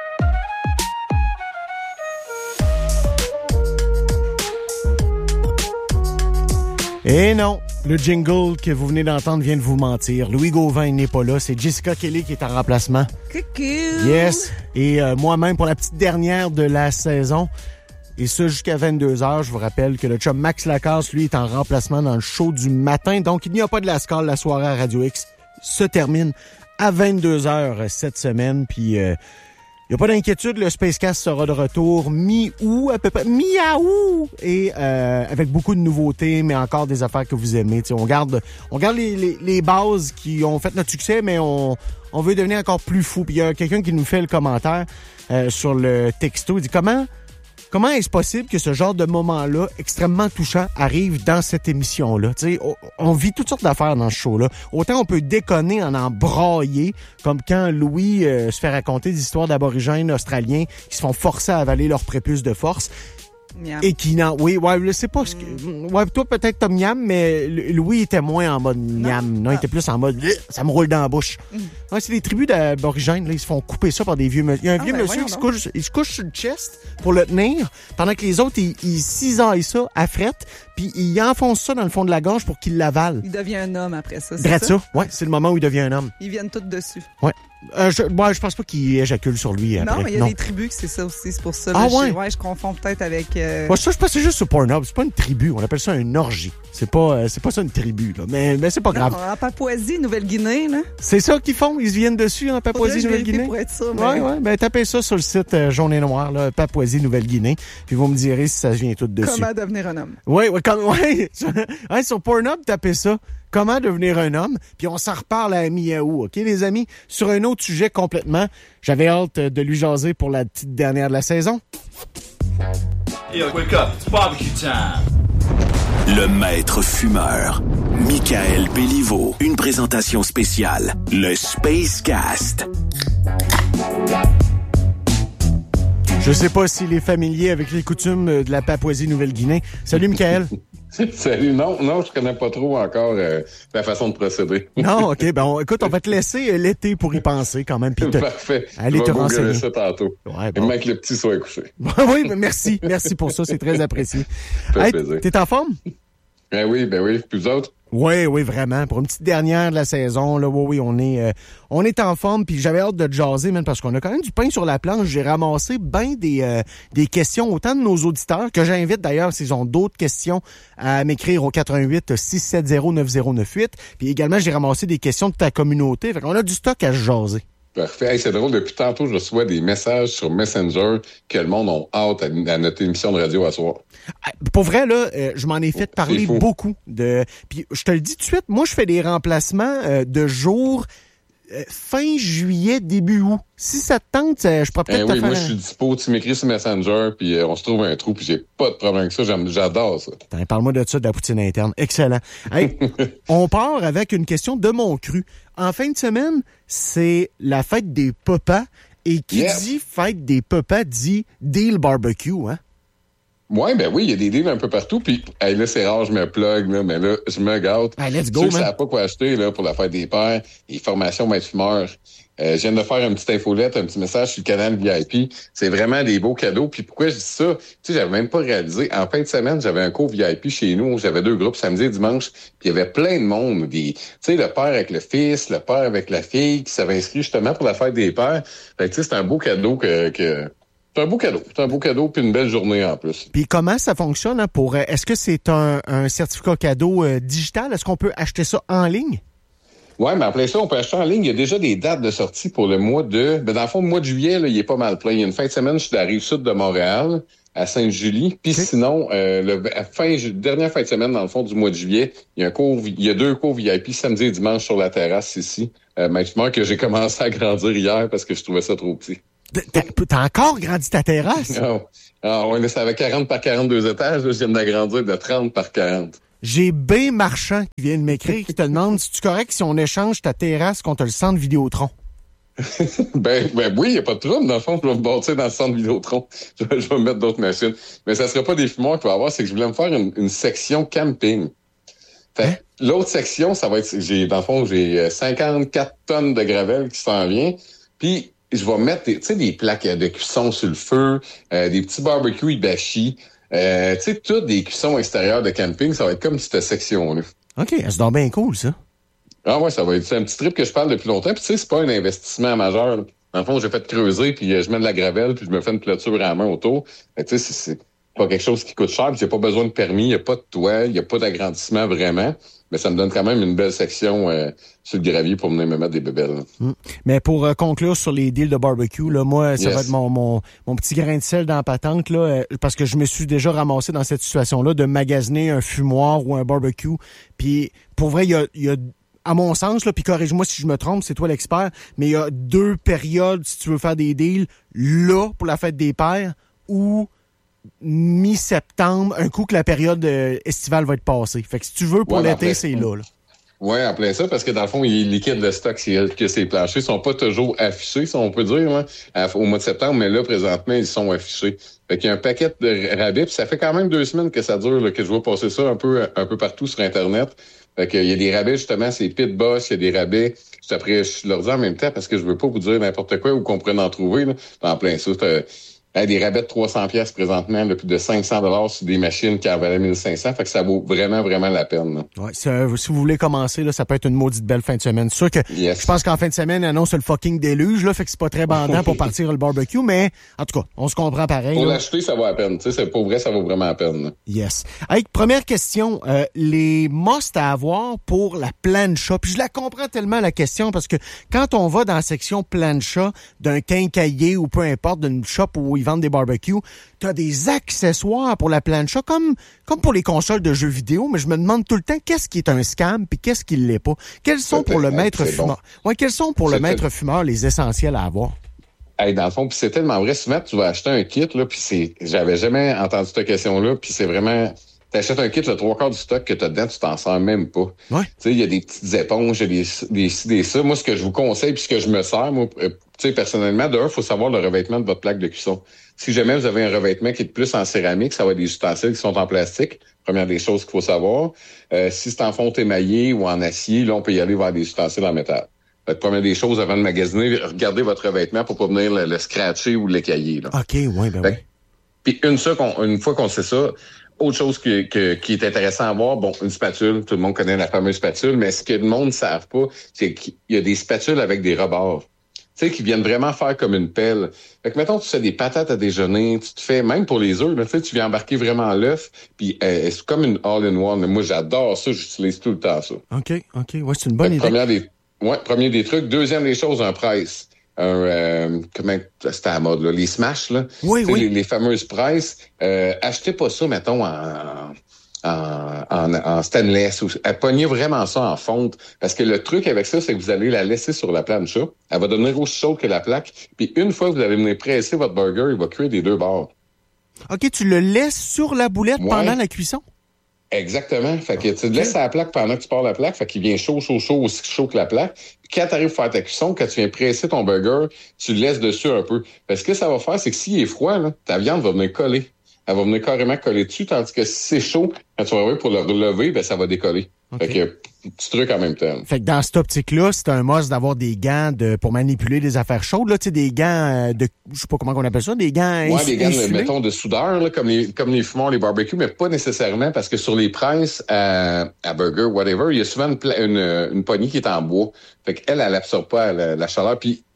S2: Et non, le jingle que vous venez d'entendre vient de vous mentir. Louis Gauvin n'est pas là, c'est Jessica Kelly qui est en remplacement.
S3: Coucou!
S2: Yes! Et euh, moi-même, pour la petite dernière de la saison, et ça jusqu'à vingt-deux heures, je vous rappelle que le chum Max Lacasse, lui, est en remplacement dans le show du matin. Donc, il n'y a pas de Lascar. La soirée à Radio X se termine à vingt-deux heures cette semaine. Puis, il euh, n'y a pas d'inquiétude, le Spacecast sera de retour mi-août, à peu près, mi-août, et euh, avec beaucoup de nouveautés, mais encore des affaires que vous aimez. T'sais, on garde, on garde les, les, les bases qui ont fait notre succès, mais on, on veut devenir encore plus fou. Puis, il y a quelqu'un qui nous fait le commentaire euh, sur le texto. Il dit, comment... Comment est-ce possible que ce genre de moment-là, extrêmement touchant, arrive dans cette émission-là? T'sais, on, on vit toutes sortes d'affaires dans ce show-là. Autant on peut déconner en en brailler, comme quand Louis euh, se fait raconter des histoires d'aborigènes australiens qui se font forcer à avaler leur prépuce de force.
S8: Miam.
S2: Et qui n'en... Oui, ouais, je sais pas ce que... Ouais, toi, peut-être t'as miam, mais Louis était moins en mode miam. Non, non il était plus en mode... Ça me roule dans la bouche. Mm. Ouais, c'est des tribus d'aborigènes, là, ils se font couper ça par des vieux... Il y a un ah, vieux ben monsieur qui se couche, il se couche sur le chest pour le tenir, pendant que les autres, ils, ils cisaillent ça à frette, puis ils enfoncent ça dans le fond de la gorge pour qu'il l'avale.
S8: Il devient un homme après ça, c'est
S2: Drette
S8: ça?
S2: ça, ouais, c'est le moment où il devient un homme.
S8: Ils viennent tous dessus.
S2: Ouais. Euh, je, moi, je pense pas qu'il éjacule sur lui après.
S8: Non, mais il y a
S2: non.
S8: des tribus que c'est ça aussi, c'est pour ça.
S2: Ah
S8: là,
S2: ouais?
S8: Je, ouais, je confonds peut-être avec... Euh...
S2: Moi, ça, je pense que c'est juste sur Pornhub. C'est pas une tribu. On appelle ça une orgie. C'est pas, euh, c'est pas ça une tribu, là. Mais, mais c'est pas grave.
S8: Non, en Papouasie, Nouvelle-Guinée, là.
S2: C'est ça qu'ils font. Ils se viennent dessus en Papouasie, Nouvelle-Guinée.
S8: Pour être sûr, mais...
S2: Ouais, ouais. Ben, tapez ça sur le site euh, jaune et noir, là, Papouasie, Nouvelle-Guinée. Puis vous me direz si ça vient tout dessus.
S8: Comment devenir un homme?
S2: Oui, ouais, comme, ouais. ouais, sur Pornhub, tapez ça. Comment devenir un homme? Puis on s'en reparle à mi-août, OK, les amis? Sur un autre sujet complètement. J'avais hâte de lui jaser pour la petite dernière de la saison.
S9: Yo, wake up, it's barbecue time!
S4: Le maître fumeur, Michael Béliveau. Une présentation spéciale, le Spacecast.
S2: Je sais pas s'il est familier avec les coutumes de la Papouasie-Nouvelle-Guinée. Salut, Michael.
S10: Salut. Non, non, je connais pas trop encore euh, la façon de procéder.
S2: Non, OK. Ben, on, écoute, on va te laisser l'été pour y penser quand même. Puis te,
S10: Parfait.
S2: Allez te renseigner.
S10: Ça tantôt.
S2: Ouais, bon.
S10: Même que le petit soit couché.
S2: Oui, mais merci. Merci pour ça. C'est très apprécié.
S10: Ça fait
S2: hey,
S10: plaisir.
S2: T'es en forme?
S10: Ben oui, ben oui. Puis vous autres?
S2: Oui, oui, vraiment. Pour une petite dernière de la saison, là, oui, oui, on est, euh, on est en forme. Puis j'avais hâte de te jaser, même parce qu'on a quand même du pain sur la planche. J'ai ramassé bien des, euh, des questions, autant de nos auditeurs, que j'invite d'ailleurs, s'ils ont d'autres questions, à m'écrire au quatre un huit, six sept zéro, neuf zéro neuf huit. Puis également, j'ai ramassé des questions de ta communauté. Fait qu'on a du stock à se jaser.
S10: Parfait. Hey, c'est drôle, depuis tantôt, je reçois des messages sur Messenger que le monde a hâte à, à notre émission de radio à soir.
S2: Pour vrai, là, euh, je m'en ai fait parler beaucoup. de. Puis je te le dis tout de suite, moi, je fais des remplacements euh, de jours euh, fin juillet, début août. Si ça te tente, euh, je pourrais peut-être
S10: eh
S2: te
S10: oui,
S2: faire
S10: moi,
S2: un...
S10: je suis dispo. Tu m'écris sur Messenger, puis euh, on se trouve un trou, puis j'ai pas de problème avec ça. J'adore ça.
S2: Attends, parle-moi de ça, de la poutine interne. Excellent. Hey, on part avec une question de mon cru. En fin de semaine, c'est la fête des papas. Et qui yeah. dit fête des papas dit deal barbecue, hein?
S10: Ouais, ben oui, il y a des deals un peu partout. Puis hey, là, c'est rare, je me plug, là, mais là, je me gâte.
S2: Hey, let's go,
S10: Ceux
S2: man.
S10: qui ne savent pas quoi acheter là, pour la fête des pères, les formations maître fumeur. Euh, je viens de faire une petite infolette, un petit message sur le canal V I P. C'est vraiment des beaux cadeaux. Puis pourquoi je dis ça? Tu sais, j'avais même pas réalisé. En fin de semaine, j'avais un cours V I P chez nous. J'avais deux groupes, samedi et dimanche. Puis il y avait plein de monde. Des, tu sais, le père avec le fils, le père avec la fille qui s'avait inscrit justement pour la fête des pères. Fait que tu sais, c'est un beau cadeau que... que C'est un beau cadeau. C'est un beau cadeau puis une belle journée en plus.
S2: Puis comment ça fonctionne hein, pour est-ce que c'est un, un certificat cadeau euh, digital? Est-ce qu'on peut acheter ça en ligne?
S10: Ouais, mais en plein ça, on peut acheter en ligne. Il y a déjà des dates de sortie pour le mois de... Ben, dans le fond, le mois de juillet, là, il est pas mal plein. Il y a une fin de semaine, je suis de la Rive-Sud de Montréal, à Sainte-Julie. Puis okay. sinon, euh, le fin, dernière fin de semaine, dans le fond, du mois de juillet, il y a un cours, il y a deux cours V I P samedi et dimanche sur la terrasse ici. Euh, maintenant que j'ai commencé à grandir hier parce que je trouvais ça trop petit.
S11: T'as, t'as encore grandi ta terrasse?
S10: Non. Ah, ouais, ça avait quarante par quarante-deux étages. Là, je viens d'agrandir de trente par quarante.
S11: J'ai B Marchand qui vient de m'écrire, qui te demande si tu correct si on échange ta terrasse contre le centre Vidéotron.
S10: ben, ben oui, il n'y a pas de trouble. Dans le fond, je vais me bâtir dans le centre Vidéotron. Je vais, je vais me mettre d'autres machines. Mais ça ne sera pas des fumoirs qu'il va y avoir, c'est que je voulais me faire une, une section camping. Fait hein? L'autre section, ça va être, j'ai, dans le fond, j'ai cinquante-quatre tonnes de gravel qui s'en vient. Puis, je vais mettre, tu sais, des plaques de cuisson sur le feu, euh, des petits barbecues hibachi. Euh, tu sais, toutes des cuissons extérieures de camping, ça va être comme cette section-là.
S11: OK, c'est donc bien cool, ça.
S10: Ah ouais, ça va être c'est un petit trip que je parle depuis longtemps. Puis tu sais, c'est pas un investissement majeur. Là. Dans le fond, j'ai fait creuser, puis euh, je mets de la gravelle, puis je me fais une clôture à la main autour. Tu sais, c'est, c'est pas quelque chose qui coûte cher, puis j'ai pas besoin de permis, il n'y a pas de toit, il n'y a pas d'agrandissement vraiment. Mais ça me donne quand même une belle section euh, sur le gravier pour venir me mettre des bébelles.
S11: Mmh. Mais pour euh, conclure sur les deals de barbecue, là, moi, ça yes. va être mon, mon, mon petit grain de sel dans la patente, là, euh, parce que je me suis déjà ramassé dans cette situation-là de magasiner un fumoir ou un barbecue. Puis, pour vrai, il y a, y a à mon sens, là, puis corrige-moi si je me trompe, c'est toi l'expert, mais il y a deux périodes si tu veux faire des deals, là, pour la fête des pères, ou mi-septembre, un coup que la période euh, estivale va être passée. Fait que si tu veux, pour ouais, l'été, après, c'est là, là.
S10: Oui, en plein ça, parce que dans le fond, il est liquide le stock, c'est que ces planchers sont pas toujours affichés, si on peut dire, hein, au mois de septembre, mais là, présentement, ils sont affichés. Fait qu'il y a un paquet de rabais, puis ça fait quand même deux semaines que ça dure, là, que je vois passer ça un peu un peu partout sur Internet. Fait qu'il y a des rabais, justement, c'est Pit Boss, il y a des rabais. Juste après, je leur dis en même temps, parce que je veux pas vous dire n'importe quoi ou qu'on pourrait en trouver, là. En plein ça, c'est Hey, des rabais de trois cents pièces présentement, là, plus de cinq cents dollars sur des machines qui en valaient mille cinq cents. Fait que ça vaut vraiment, vraiment la peine. Là.
S11: Ouais, si, euh, si vous voulez commencer, là, ça peut être une maudite belle fin de semaine. C'est sûr que yes. je pense qu'en fin de semaine, annonce le fucking déluge, là, fait que c'est pas très bandant pour partir le barbecue, mais en tout cas, on se comprend pareil.
S10: Pour
S11: là.
S10: l'acheter, ça vaut la peine. Tu sais, pour vrai, ça vaut vraiment la peine. Là.
S11: Yes. Hey, première question, euh, les must à avoir pour la plancha. Puis je la comprends tellement, la question, parce que quand on va dans la section plancha d'un quincaillier ou peu importe, d'une shop où ils vendent des barbecues, t'as des accessoires pour la plancha, comme, comme pour les consoles de jeux vidéo, mais je me demande tout le temps qu'est-ce qui est un scam puis qu'est-ce qui l'est pas. Quels sont pour le maître fumeur? Bon. Ouais, quels sont pour c'est le maître fumeur les essentiels à avoir?
S10: Hey, dans le fond, puis c'est tellement vrai, souvent tu vas acheter un kit, là, puis c'est. J'avais jamais entendu cette question-là, puis c'est vraiment. T'achètes un kit, le trois quarts du stock que t'as dedans, tu t'en sers même pas.
S11: Ouais.
S10: Tu sais, il y a des petites éponges, il y a des, des ci, des ça. Moi, ce que je vous conseille, puis ce que je me sers, moi, tu sais, personnellement, d'un, il faut savoir le revêtement de votre plaque de cuisson. Si jamais vous avez un revêtement qui est plus en céramique, ça va être des ustensiles qui sont en plastique. Première des choses qu'il faut savoir. Euh, si c'est en fonte émaillée ou en acier, là, on peut y aller vers des ustensiles en métal. Fait que première des choses, avant de magasiner, regardez votre revêtement pour pas venir le, le scratcher ou l'écailler. Là.
S11: OK, oui, ben oui.
S10: Puis une, ça, qu'on, une fois qu'on sait ça, autre chose que, que, qui est intéressant à voir, bon, une spatule, tout le monde connaît la fameuse spatule, mais ce que le monde ne savent pas, c'est qu'il y a des spatules avec des rebords. Tu sais, qui viennent vraiment faire comme une pelle. Fait que, mettons, tu fais des patates à déjeuner, tu te fais, même pour les œufs, tu sais, tu viens embarquer vraiment l'œuf, puis euh, c'est comme une all-in-one. Moi, j'adore ça, j'utilise tout le temps ça.
S11: OK, OK, ouais, c'est une bonne idée.
S10: Première des, ouais, premier des trucs. Deuxième des choses, un presse. Un, euh, comment, c'était à la mode, là, les smash, là.
S11: Oui, oui.
S10: Les, les fameuses presses. Euh, achetez pas ça, mettons, en... En, en, en stainless. Pognez vraiment ça en fonte. Parce que le truc avec ça, c'est que vous allez la laisser sur la plancha. Elle va devenir aussi chaude que la plaque. Puis une fois que vous allez venir presser votre burger, il va cuire des deux bords.
S11: OK, tu le laisses sur la boulette ouais. pendant la cuisson?
S10: Exactement. Fait que tu le laisses à la plaque pendant que tu pars la plaque. Fait qu'il vient chaud, chaud, chaud, aussi chaud que la plaque. Puis quand tu arrives à faire ta cuisson, quand tu viens presser ton burger, tu le laisses dessus un peu. Parce que ce que ça va faire, c'est que s'il est froid, là, ta viande va venir coller. Elle va venir carrément coller dessus, tandis que si c'est chaud, quand tu vas arriver pour le relever, ben ça va décoller. Okay. Fait que, petit truc en même temps.
S11: Fait que dans cette optique-là, c'est un must d'avoir des gants de pour manipuler des affaires chaudes, là, tu sais, des gants de, je sais pas comment on appelle ça, des gants
S10: Ouais, des gants, de, mettons, de soudeur, là, comme les, comme les fumeurs, les barbecues, mais pas nécessairement, parce que sur les presses à, à burger, whatever, il y a souvent une, une, une poignée qui est en bois. Fait qu'elle, elle absorbe pas la, la chaleur, puis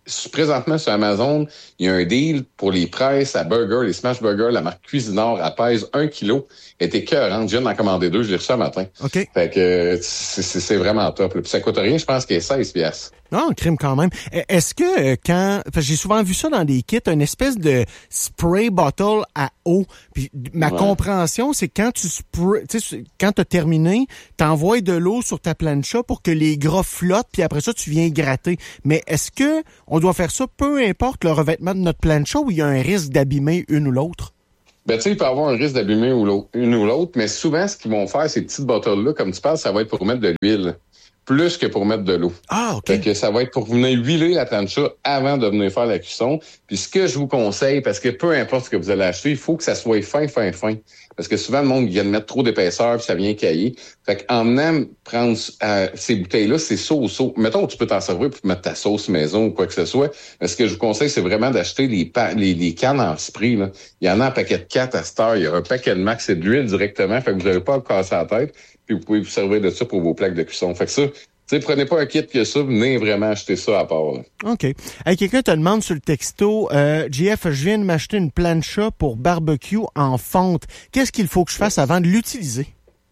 S10: présentement sur Amazon, il y a un deal pour les presses à burger, les smash burgers, la marque Cuisinart, elle pèse un kilo. Elle était écœurante. Je viens d'en commander deux, je l'ai reçu ce matin.
S11: OK.
S10: Fait que c'est, c'est, c'est vraiment top. Là. Puis ça coûte rien, je pense qu'il est seize piastres.
S11: Non, crime quand même. Est-ce que quand... Parce que j'ai souvent vu ça dans des kits, une espèce de spray bottle à eau. Puis ma ouais. compréhension, c'est quand tu spray, tu sais, quand t'as terminé, t'envoies de l'eau sur ta plancha pour que les gras flottent, puis après ça, tu viens gratter. Mais est-ce que on doit faire ça peu importe le revêtement de notre plancha ou il y a un risque d'abîmer une ou l'autre?
S10: Ben, tu sais, il peut y avoir un risque d'abîmer une ou l'autre, mais souvent, ce qu'ils vont faire, ces petites bottles-là, comme tu parles, ça va être pour mettre de l'huile. Plus que pour mettre de l'eau.
S11: Ah, OK.
S10: Fait que ça va être pour venir huiler la plancha avant de venir faire la cuisson. Puis ce que je vous conseille, parce que peu importe ce que vous allez acheter, il faut que ça soit fin, fin, fin. Parce que souvent, le monde vient de mettre trop d'épaisseur puis ça vient cailler. Fait qu'en venant prendre euh, ces bouteilles-là, c'est sauce. Mettons, tu peux t'en servir pour mettre ta sauce maison ou quoi que ce soit. Mais ce que je vous conseille, c'est vraiment d'acheter les, pa- les, les cannes en spray. Là. Il y en a un paquet de quatre à cette heure. Il y a un paquet de max, c'est de l'huile directement. Fait que vous n'avez pas à vous casser la tête. Puis vous pouvez vous servir de ça pour vos plaques de cuisson. Fait que ça, tu sais, prenez pas un kit que ça, venez vraiment acheter ça à part. Là.
S11: OK. Hey, quelqu'un te demande sur le texto, euh, J F, je viens de m'acheter une plancha pour barbecue en fonte. Qu'est-ce qu'il faut que je fasse avant de l'utiliser?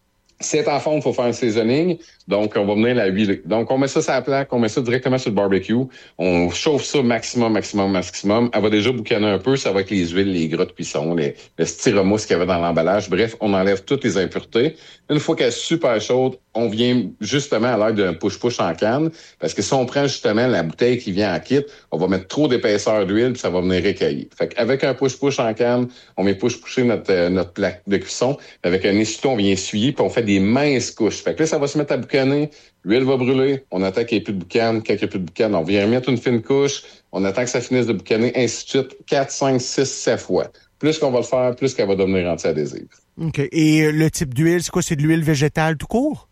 S10: Si c'est en fonte, il faut faire un seasoning. Donc, on va venir la huiler. Donc, on met ça sur la plaque, on met ça directement sur le barbecue. On chauffe ça maximum, maximum, maximum. Elle va déjà boucaner un peu. Ça va avec les huiles, les gras de cuisson, les, le styromousse qu'il y avait dans l'emballage. Bref, on enlève toutes les impuretés. Une fois qu'elle est super chaude, on vient justement à l'aide d'un push-push en canne. Parce que si on prend justement la bouteille qui vient en kit, on va mettre trop d'épaisseur d'huile puis ça va venir récailler. Fait qu'avec un push-push en canne, on vient push-pusher notre, euh, notre plaque de cuisson. Avec un essuie-tout, on vient essuyer puis on fait des minces couches. Fait que là, ça va se mettre à boucaner. L'huile va brûler. On attend qu'il n'y ait plus de boucan. Quand il n'y a plus de boucan, on vient remettre une fine couche. On attend que ça finisse de boucaner, ainsi de suite. quatre, cinq, six, sept fois. Plus qu'on va le faire, plus qu'elle va devenir anti-adhésive.
S11: OK. Et le type d'huile, c'est quoi? C'est de l'huile végétale tout court?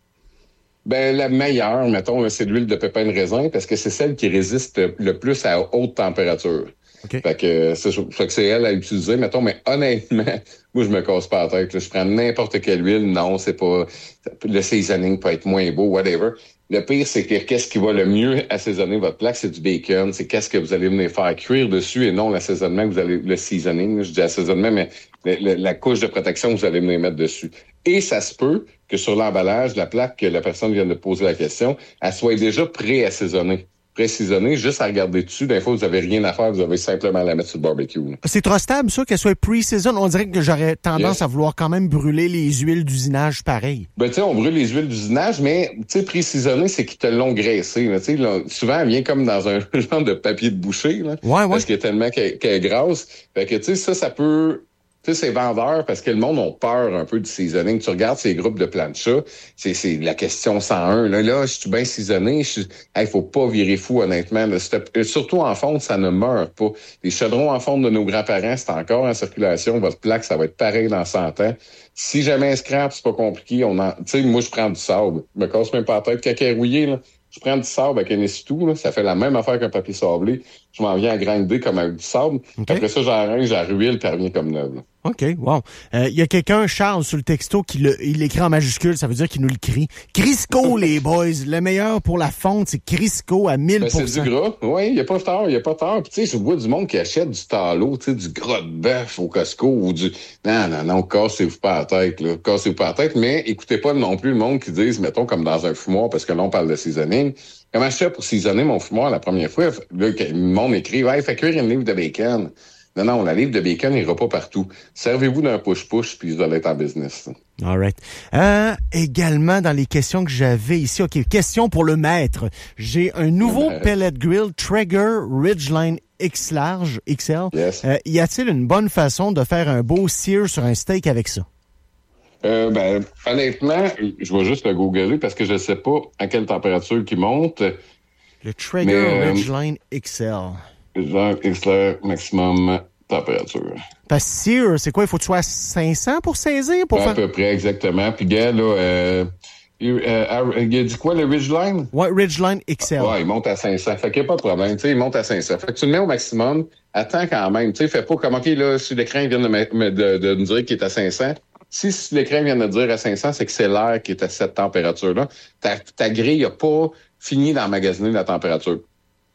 S10: Ben, la meilleure, mettons, c'est de l'huile de pépin de raisin parce que c'est celle qui résiste le plus à haute température.
S11: Okay.
S10: Fait que c'est, fait que c'est elle à utiliser, mettons, mais honnêtement, moi, je me casse pas la tête. Là. Je prends n'importe quelle huile. Non, c'est pas... Le seasoning peut être moins beau, whatever. Le pire, c'est que qu'est-ce qui va le mieux assaisonner votre plaque, c'est du bacon. C'est qu'est-ce que vous allez venir faire cuire dessus et non l'assaisonnement que vous allez... Le seasoning, je dis assaisonnement, mais le, le, la couche de protection que vous allez venir mettre dessus. Et ça se peut que sur l'emballage de la plaque que la personne vient de poser la question, elle soit déjà pré-assaisonnée. Pré-saisonnée, juste à regarder dessus. Des fois, vous avez rien à faire, vous avez simplement à la mettre sur le barbecue. Là.
S11: C'est trop stable, ça, qu'elle soit pre-season. On dirait que j'aurais tendance yes. à vouloir quand même brûler les huiles d'usinage pareil.
S10: Ben, tu sais, on brûle les huiles d'usinage, mais, tu sais, pré-saisonné, c'est qu'ils te l'ont graissé. Tu sais, souvent, elle vient comme dans un genre de papier de boucher, là.
S11: Ouais, ouais.
S10: Parce qu'il y a tellement qu'elle, qu'elle est grasse. Fait que, tu sais, ça, ça peut... Tu sais, c'est vendeur parce que le monde a peur un peu du seasoning. Tu regardes ces groupes de plancha, c'est, c'est la question cent un. Là, là je suis bien seasonné. Il hey, faut pas virer fou, honnêtement. Là, surtout en fonte, ça ne meurt pas. Les chaudrons en fonte de nos grands-parents, c'est encore en circulation. Votre plaque, ça va être pareil dans cent ans. Si jamais un scrap, c'est pas compliqué. On en, tu sais, moi, je prends du sable. Je me casse même pas la tête. Quand elle est rouillée, là, je prends du sable avec un essuie-tout, là, ça fait la même affaire qu'un papier sablé. Je m'en viens à grinder comme avec du sable. Okay. Après ça, j'arrange, j'arruile, puis elle revient comme neuve. Là.
S11: OK, wow. Il euh, y a quelqu'un, Charles, sur le texto, qui le, il l'écrit en majuscule, ça veut dire qu'il nous le crie. Crisco, les boys, le meilleur pour la fonte, c'est Crisco à mille pour cent.
S10: Ben, c'est du gras, oui, il n'y a pas tard, il n'y a pas tard. Puis tu sais, je vois du monde qui achète du tallow, tu sais, du gras de bœuf au Costco ou du... Non, non, non, cassez-vous pas la tête, là, cassez-vous pas la tête, mais écoutez pas non plus le monde qui dise, mettons, comme dans un fumoir, parce que là, on parle de seasoning. Comment je fais pour seasonner mon fumoir la première fois? Là, le monde écrit, ouais, fait cuire une livre de bacon. Non, non, la livre de bacon n'ira pas partout. Servez-vous d'un push-push, puis vous allez être en business.
S11: All right. Euh, également, dans les questions que j'avais ici, OK, question pour le maître. J'ai un nouveau pellet grill Traeger Ridgeline X large, X L.
S10: Yes.
S11: Euh, y a-t-il une bonne façon de faire un beau sear sur un steak avec ça?
S10: Euh, ben, honnêtement, je vais juste le googler parce que je sais pas à quelle température qu'il monte.
S11: Le Traeger mais, Ridgeline euh, X L.
S10: Ridgeline X L maximum température.
S11: Parce que sear, c'est quoi? Il faut que tu sois à cinq cents pour saisir? Pour
S10: à
S11: faire...
S10: peu près, exactement. Puis, gars, là, euh, il, euh, il a dit quoi, le Ridgeline?
S11: Ouais, Ridgeline X L.
S10: Ouais, il monte à cinq cents. Fait qu'il n'y a pas de problème. Tu sais, il monte à cinq cents. Fait que tu le mets au maximum. Attends quand même. Tu sais, fais pas comme, OK, là, si l'écran vient de me, de, de me dire qu'il est à cinq cents. Si, si l'écran vient de dire à cinq cents, c'est que c'est l'air qui est à cette température-là. Ta, ta grille n'a pas fini d'emmagasiner la température.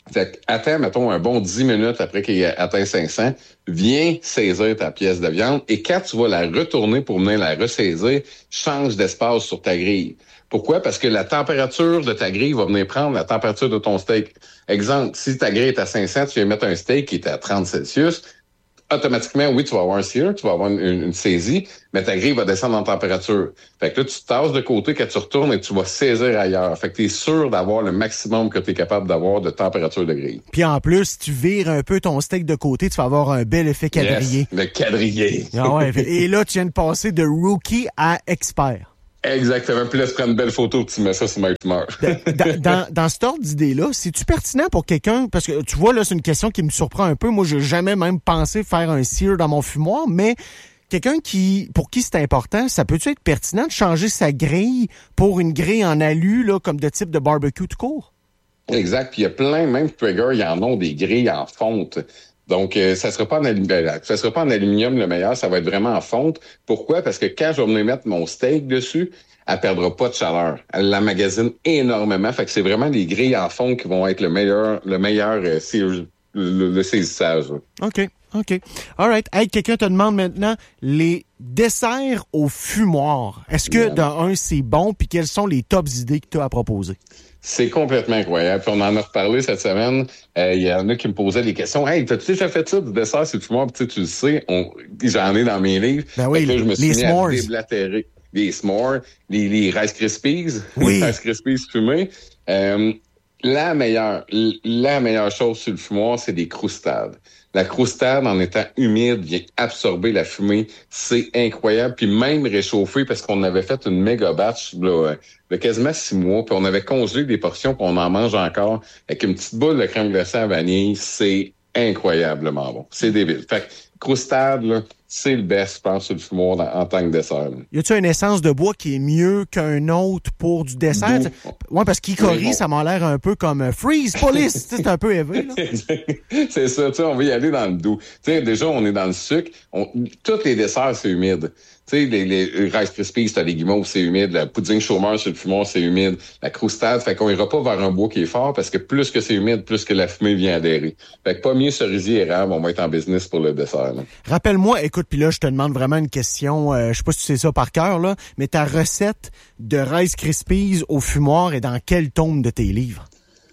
S10: Fait que, attends, mettons, un bon dix minutes après qu'il ait atteint cinq cents, viens saisir ta pièce de viande et quand tu vas la retourner pour venir la ressaisir, change d'espace sur ta grille. Pourquoi? Parce que la température de ta grille va venir prendre la température de ton steak. Exemple, si ta grille est à cinq cents, tu viens mettre un steak qui est à trente Celsius, automatiquement, oui, tu vas avoir un sear, tu vas avoir une, une saisie, mais ta grille va descendre en température. Fait que là, tu te tasses de côté quand tu retournes et tu vas saisir ailleurs. Fait que tu es sûr d'avoir le maximum que tu es capable d'avoir de température de grille.
S11: Puis en plus, si tu vires un peu ton steak de côté, tu vas avoir un bel effet quadrillé.
S10: Yes, le quadrillé.
S11: Ah ouais, et là, tu viens de passer de rookie à expert.
S10: Exactement. Puis là, tu prends une belle photo et tu mets ça sur MyFumeur.
S11: dans, dans, dans cet ordre d'idée-là, c'est-tu pertinent pour quelqu'un? Parce que tu vois, là, c'est une question qui me surprend un peu. Moi, j'ai jamais même pensé faire un sear dans mon fumoir, mais quelqu'un qui, pour qui c'est important, ça peut-tu être pertinent de changer sa grille pour une grille en alu, là, comme de type de barbecue tout court?
S10: Exact. Puis il y a plein, même Traeger, ils en ont des grilles en fonte. Donc, euh, ça sera pas en aluminium, ça sera pas en aluminium le meilleur, ça va être vraiment en fonte. Pourquoi? Parce que quand je vais venir mettre mon steak dessus, elle perdra pas de chaleur. Elle l'emmagasine énormément. Fait que c'est vraiment les grilles en fonte qui vont être le meilleur, le meilleur euh, le, le, le saisissage.
S11: OK. OK. All right. Hey, quelqu'un te demande maintenant les desserts au fumoir. Est-ce que, yeah. d'un un, c'est bon? Puis quelles sont les tops idées que tu as à proposer?
S10: C'est complètement incroyable. Puis on en a reparlé cette semaine. Il euh, y en a qui me posaient des questions. Hey, t'as-tu déjà fait ça du dessert sur le fumoir? Puis tu le sais, on, j'en ai dans mes livres.
S11: Ben oui,
S10: là, je me suis
S11: les
S10: mis
S11: s'mores.
S10: à déblatérer. Les s'mores, les, les Rice Krispies,
S11: oui.
S10: les Rice Krispies fumés. Euh, la meilleure, la meilleure chose sur le fumoir, c'est des croustades. La croustade, en étant humide, vient absorber la fumée. C'est incroyable. Puis même réchauffer, parce qu'on avait fait une méga batch là, de quasiment six mois, puis on avait congelé des portions qu'on en mange encore avec une petite boule de crème glacée à vanille. C'est incroyablement bon. C'est débile. Fait que croustade, là, c'est le best, je pense, sur le fumoir en, en tant que dessert. Là.
S11: Y a-t-il une essence de bois qui est mieux qu'un autre pour du dessert? Oui, parce qu'Hickory, ça m'a l'air un peu comme Freeze Police. C'est un peu élevé.
S10: C'est ça, tu sais, on va y aller dans le doux. Tu sais, déjà, on est dans le sucre. On, tous les desserts, c'est humide. Tu sais, les, les Rice Krispies, t'as des guimauves, c'est humide. La pudding chômeur sur le fumoir, c'est humide. La croustade, fait qu'on ira pas vers un bois qui est fort parce que plus que c'est humide, plus que la fumée vient adhérer. Fait que pas mieux cerisier érable, on va être en business pour le dessert. Là.
S11: Rappelle-moi, écoute, puis là, je te demande vraiment une question, euh, je sais pas si tu sais ça par cœur, là, mais ta recette de Rice Krispies au fumoir est dans quel tome de tes livres?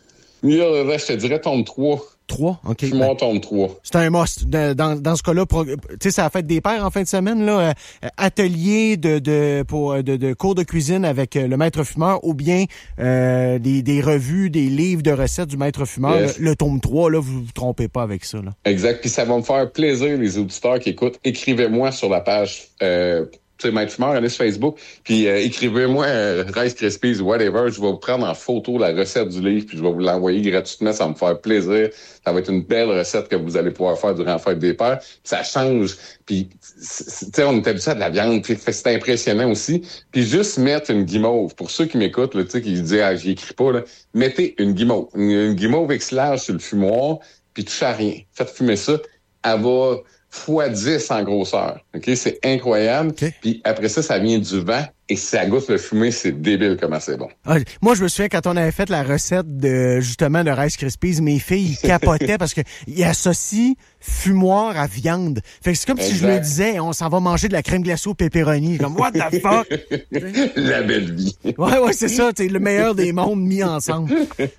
S10: Là, là je te dirais tome trois.
S11: trois? OK.
S10: Fumoir ben, tome trois.
S11: C'est un must. De, dans, dans ce cas-là, tu sais, ça a fait des pairs en fin de semaine, là. Euh, atelier de, de, pour, de, de cours de cuisine avec le maître fumeur ou bien euh, des, des revues, des livres de recettes du maître fumeur. Yes. Le, le tome trois, là, vous vous trompez pas avec ça, là.
S10: Exact. Puis ça va me faire plaisir, les auditeurs qui écoutent. Écrivez-moi sur la page euh, tu sais, Maître Fumeur, allez sur Facebook, puis euh, écrivez-moi euh, Rice Krispies ou whatever. Je vais vous prendre en photo la recette du livre, puis je vais vous l'envoyer gratuitement. Ça va me faire plaisir. Ça va être une belle recette que vous allez pouvoir faire durant la fête des pères. Puis ça change. Puis, tu sais, on est habitué à de la viande, puis c'est impressionnant aussi. Puis juste mettre une guimauve. Pour ceux qui m'écoutent, tu sais, qui disent « Ah, j'y écris pas », là, mettez une guimauve. Une, une guimauve exilage sur le fumoir, puis touchez à rien. Faites fumer ça. Elle va fois dix en grosseur. OK? C'est incroyable. Okay. Puis après ça, ça vient du vent et ça goûte le fumé. C'est débile comment c'est bon.
S11: Ah, moi, je me souviens quand on avait fait la recette de, justement, de Rice Krispies, mes filles, ils capotaient parce que ils associent fumoir à viande. Fait que c'est comme exact. Si je le disais, on s'en va manger de la crème glacée au pepperoni. Comme, what the fuck?
S10: La belle vie.
S11: Ouais, ouais, c'est ça. C'est le meilleur des mondes mis ensemble.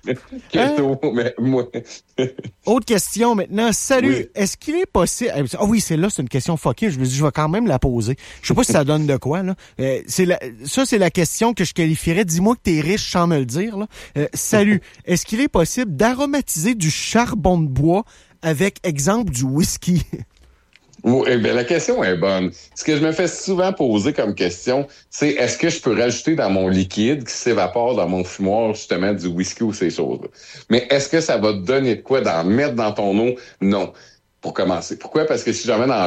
S10: Keto, hein? Mais moi.
S11: Autre question maintenant. Salut. Oui. Est-ce qu'il est possible... Ah oh oui, c'est là, c'est une question fuckée. Je me dis, je vais quand même la poser. Je sais pas si ça donne de quoi, là. Euh, c'est la... Ça, c'est la question que je qualifierais. Dis-moi que t'es riche sans me le dire, là. Euh, salut. Est-ce qu'il est possible d'aromatiser du charbon de bois avec, exemple, du whisky?
S10: Oui, eh bien, la question est bonne. Ce que je me fais souvent poser comme question, c'est est-ce que je peux rajouter dans mon liquide qui s'évapore dans mon fumoir, justement, du whisky ou ces choses-là? Mais est-ce que ça va te donner de quoi d'en mettre dans ton eau? Non. Pour commencer. Pourquoi? Parce que si j'en mets dans l'eau,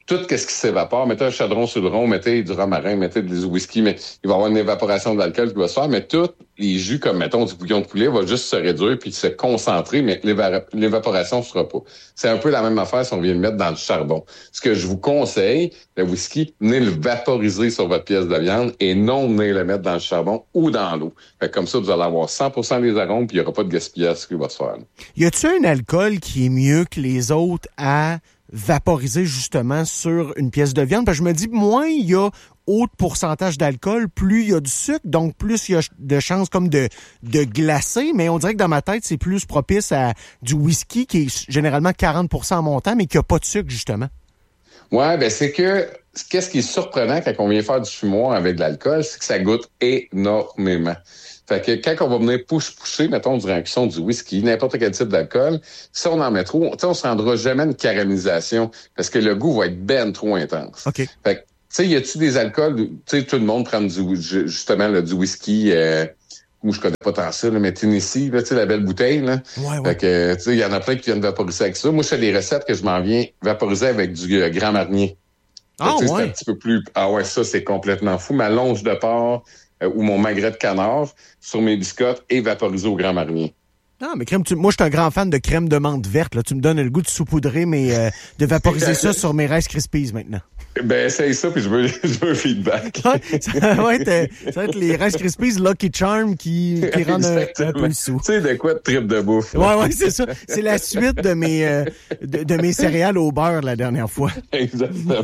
S10: tout ce qui s'évapore, mettez un chadron sur le rhum, mettez du romarin, mettez du whisky, mais il va y avoir une évaporation de l'alcool qui va se faire, mais tous les jus, comme mettons du bouillon de poulet, va juste se réduire puis se concentrer, mais l'éva- l'évaporation ne sera pas. C'est un peu la même affaire si on vient le mettre dans le charbon. Ce que je vous conseille, le whisky, venez le vaporiser sur votre pièce de viande et non venez le mettre dans le charbon ou dans l'eau. Fait que comme ça, vous allez avoir cent pour cent des arômes puis il n'y aura pas de gaspillage qui va se faire. Là.
S11: Y a-tu un alcool qui est mieux que les autres à vaporiser justement sur une pièce de viande? Parce que je me dis, moins il y a haut pourcentage d'alcool, plus il y a du sucre, donc plus il y a de chances comme de, de glacer, mais on dirait que dans ma tête, c'est plus propice à du whisky qui est généralement quarante pour cent en montant, mais qui n'a pas de sucre, justement.
S10: Ouais, ben c'est que qu'est-ce qui est surprenant quand on vient faire du fumoir avec de l'alcool, c'est que ça goûte énormément. Fait que quand on va venir push-pousser, mettons, durant la cuisson du whisky, n'importe quel type d'alcool, si on en met trop, on ne se rendra jamais à une caramélisation parce que le goût va être ben trop intense.
S11: OK.
S10: Fait que, tu sais, y a-tu des alcools, tu sais, tout le monde prend du, justement, là, du whisky, euh, moi, je connais pas tant ça, là, mais Tennessee, là, tu sais, la belle bouteille, là.
S11: Ouais, ouais.
S10: Fait que, tu sais, il y en a plein qui viennent vaporiser avec ça. Moi, je fais des recettes que je m'en viens vaporiser avec du euh, Grand Marnier.
S11: Ah,
S10: fait,
S11: ouais.
S10: C'est un petit peu plus, ah ouais, ça, c'est complètement fou. Ma longe de porc, Euh, ou mon magret de canard sur mes biscottes et vaporisé au Grand Marnier.
S11: Non, mais crème, tu, moi, je suis un grand fan de crème de menthe verte. Là. Tu me donnes le goût de saupoudrer, mais euh, de vaporiser ça sur mes Rice Krispies maintenant.
S10: Ben, essaye ça, puis je veux, je veux un feedback.
S11: Ouais, ça, va être, ça va être les Rice Krispies Lucky Charm qui, qui rendent un, un peu le sou.
S10: Tu sais, de quoi de trip de bouffe.
S11: Ouais, ouais, c'est ça. C'est la suite de mes, euh, de, de mes céréales au beurre la dernière fois.
S10: Exactement.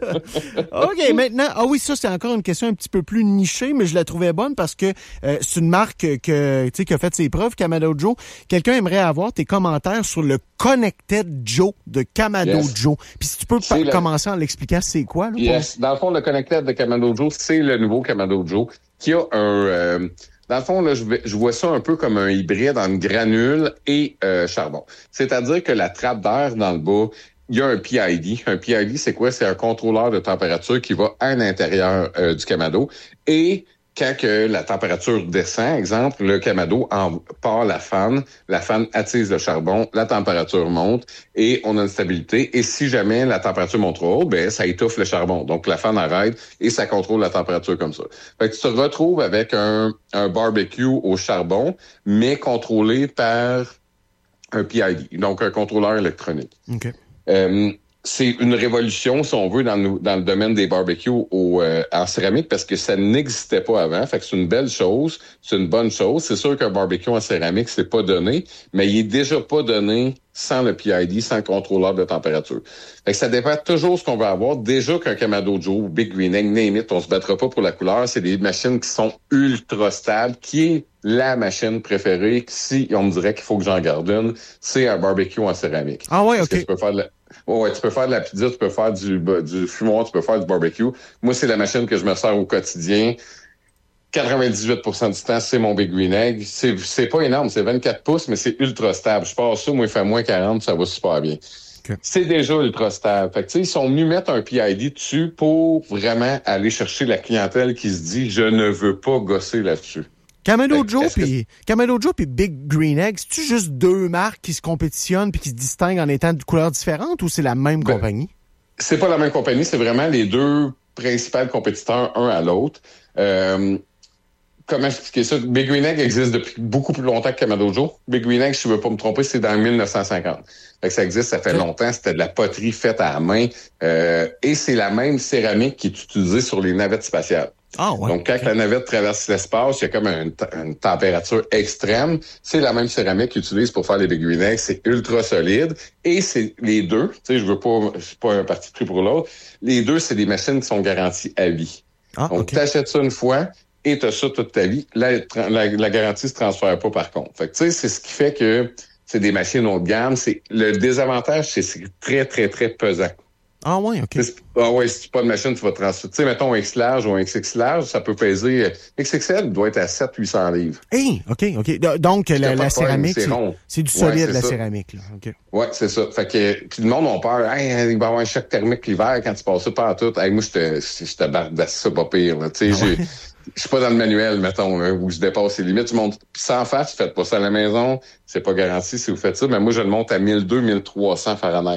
S11: OK, maintenant, ah oui, ça, c'est encore une question un petit peu plus nichée, mais je la trouvais bonne parce que euh, c'est une marque que, tu sais, qui a fait ses preuves, Kamado Joe. Quelqu'un aimerait avoir tes commentaires sur le Connected Joe de Kamado yes. Joe. Puis si tu peux pa- commencer en l'expliquant, c'est quoi? Là,
S10: yes. Dans le fond, le Connected de Kamado Joe, c'est le nouveau Kamado Joe qui a un... Euh, dans le fond, là, je, vais, je vois ça un peu comme un hybride en granule et euh, charbon. C'est-à-dire que la trappe d'air dans le bas, il y a un P I D. Un P I D, c'est quoi? C'est un contrôleur de température qui va à l'intérieur euh, du Kamado. Et quand que la température descend, exemple, le Kamado en part la fan, la fan attise le charbon, la température monte et on a une stabilité. Et si jamais la température monte trop haut, ben ça étouffe le charbon. Donc la fan arrête et ça contrôle la température comme ça. Fait que tu te retrouves avec un, un barbecue au charbon, mais contrôlé par un P I D, donc un contrôleur électronique.
S11: OK.
S10: Euh, c'est une révolution, si on veut, dans le, dans le domaine des barbecues au, euh, en céramique parce que ça n'existait pas avant. Fait que c'est une belle chose, c'est une bonne chose. C'est sûr qu'un barbecue en céramique, c'est pas donné, mais il est déjà pas donné sans le P I D, sans le contrôleur de température. Fait que ça dépend toujours de ce qu'on va avoir. Déjà qu'un Kamado Joe, Big Green Egg, name it, on se battra pas pour la couleur. C'est des machines qui sont ultra stables, qui est la machine préférée. Si on me dirait qu'il faut que j'en garde une, c'est un barbecue en céramique.
S11: Ah ouais, OK.
S10: Parce que tu peux faire de la... Ouais, tu peux faire de la pizza, tu peux faire du, du fumoir, tu peux faire du barbecue. Moi, c'est la machine que je me sers au quotidien. quatre-vingt-dix-huit pour cent du temps, c'est mon Big Green Egg. C'est, c'est pas énorme, c'est vingt-quatre pouces, mais c'est ultra stable. Je passe ça, moi, il fait moins quarante, ça va super bien. Okay. C'est déjà ultra stable. Fait que, tu sais, ils sont venus mettre un P I D dessus pour vraiment aller chercher la clientèle qui se dit « je ne veux pas gosser là-dessus ».
S11: Kamado Joe puis Kamado Joe puis Big Green Egg, c'est-tu juste deux marques qui se compétitionnent puis qui se distinguent en étant de couleurs différentes ou c'est la même ben, compagnie?
S10: C'est pas la même compagnie, c'est vraiment les deux principaux compétiteurs un à l'autre. Euh, comment expliquer ça? Big Green Egg existe depuis beaucoup plus longtemps que Kamado Joe. Big Green Egg, je ne veux pas me tromper, c'est dans mille neuf cent cinquante. Fait que ça existe, ça fait longtemps, c'était de la poterie faite à la main. Euh, et c'est la même céramique qui est utilisée sur les navettes spatiales.
S11: Ah ouais,
S10: donc, quand
S11: okay.
S10: la navette traverse l'espace, il y a comme une, une température extrême. C'est la même céramique qu'ils utilisent pour faire les Big Green Eggs. C'est ultra solide. Et c'est les deux. Tu sais, je veux pas, je suis pas un parti pris pour l'autre. Les deux, c'est des machines qui sont garanties à vie.
S11: Ah,
S10: donc,
S11: okay.
S10: tu achètes ça une fois et tu as ça toute ta vie. La, la, la garantie se transfère pas par contre. Fait que, tu sais, c'est ce qui fait que c'est des machines haut de gamme. C'est, le désavantage, c'est que c'est très, très, très pesant.
S11: Ah ouais, OK.
S10: C'est, ah ouais, si tu n'as pas de machine, tu vas transférer. Tu sais, mettons un X large ou un X X large, ça peut peser... X X L doit être à sept à huit cents livres.
S11: Hey, OK, OK. Donc, la, la céramique, c'est, c'est, c'est du solide, ouais, c'est la ça. Céramique. Là. Okay.
S10: Oui, c'est ça. Fait que, puis le monde a peur. Hey, il va y avoir un choc thermique l'hiver quand tu passes ça par tout. Hey, moi, je te, je te bardasse ça pas pire. Tu sais, ah ouais. j'ai... Je suis pas dans le manuel, mettons, là, où je dépasse les limites. Tu montes sans face, faites pas ça à la maison. C'est pas garanti si vous faites ça. Mais moi, je le monte à mille deux cents, mille trois cents Fahrenheit.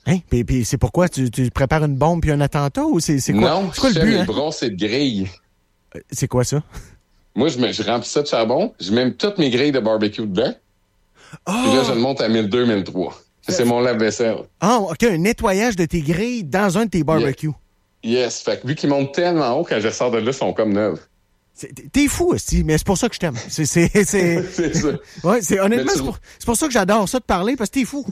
S11: Hein? Puis, puis c'est pourquoi? Tu, tu prépares une bombe puis un attentat ou c'est, c'est quoi?
S10: Non,
S11: c'est quoi
S10: je
S11: le but?
S10: fais
S11: Hein?
S10: mes brossées de grilles.
S11: Euh, C'est quoi ça?
S10: Moi, je, me, je remplis ça de charbon, je mets toutes mes grilles de barbecue dedans,
S11: oh!
S10: puis là, je le monte à mille deux, mille trois. C'est mon lave-vaisselle.
S11: Ah, OK, un nettoyage de tes grilles dans un de tes barbecues.
S10: Yeah. Yes, fait que vu qu'ils montent tellement haut, quand je sors de là, ils sont comme neufs.
S11: C'est, t'es fou aussi, mais c'est pour ça que je t'aime. C'est, c'est, c'est...
S10: c'est ça.
S11: Ouais, c'est, honnêtement,
S10: tu...
S11: c'est, pour, c'est pour ça que j'adore ça de parler, parce que t'es fou.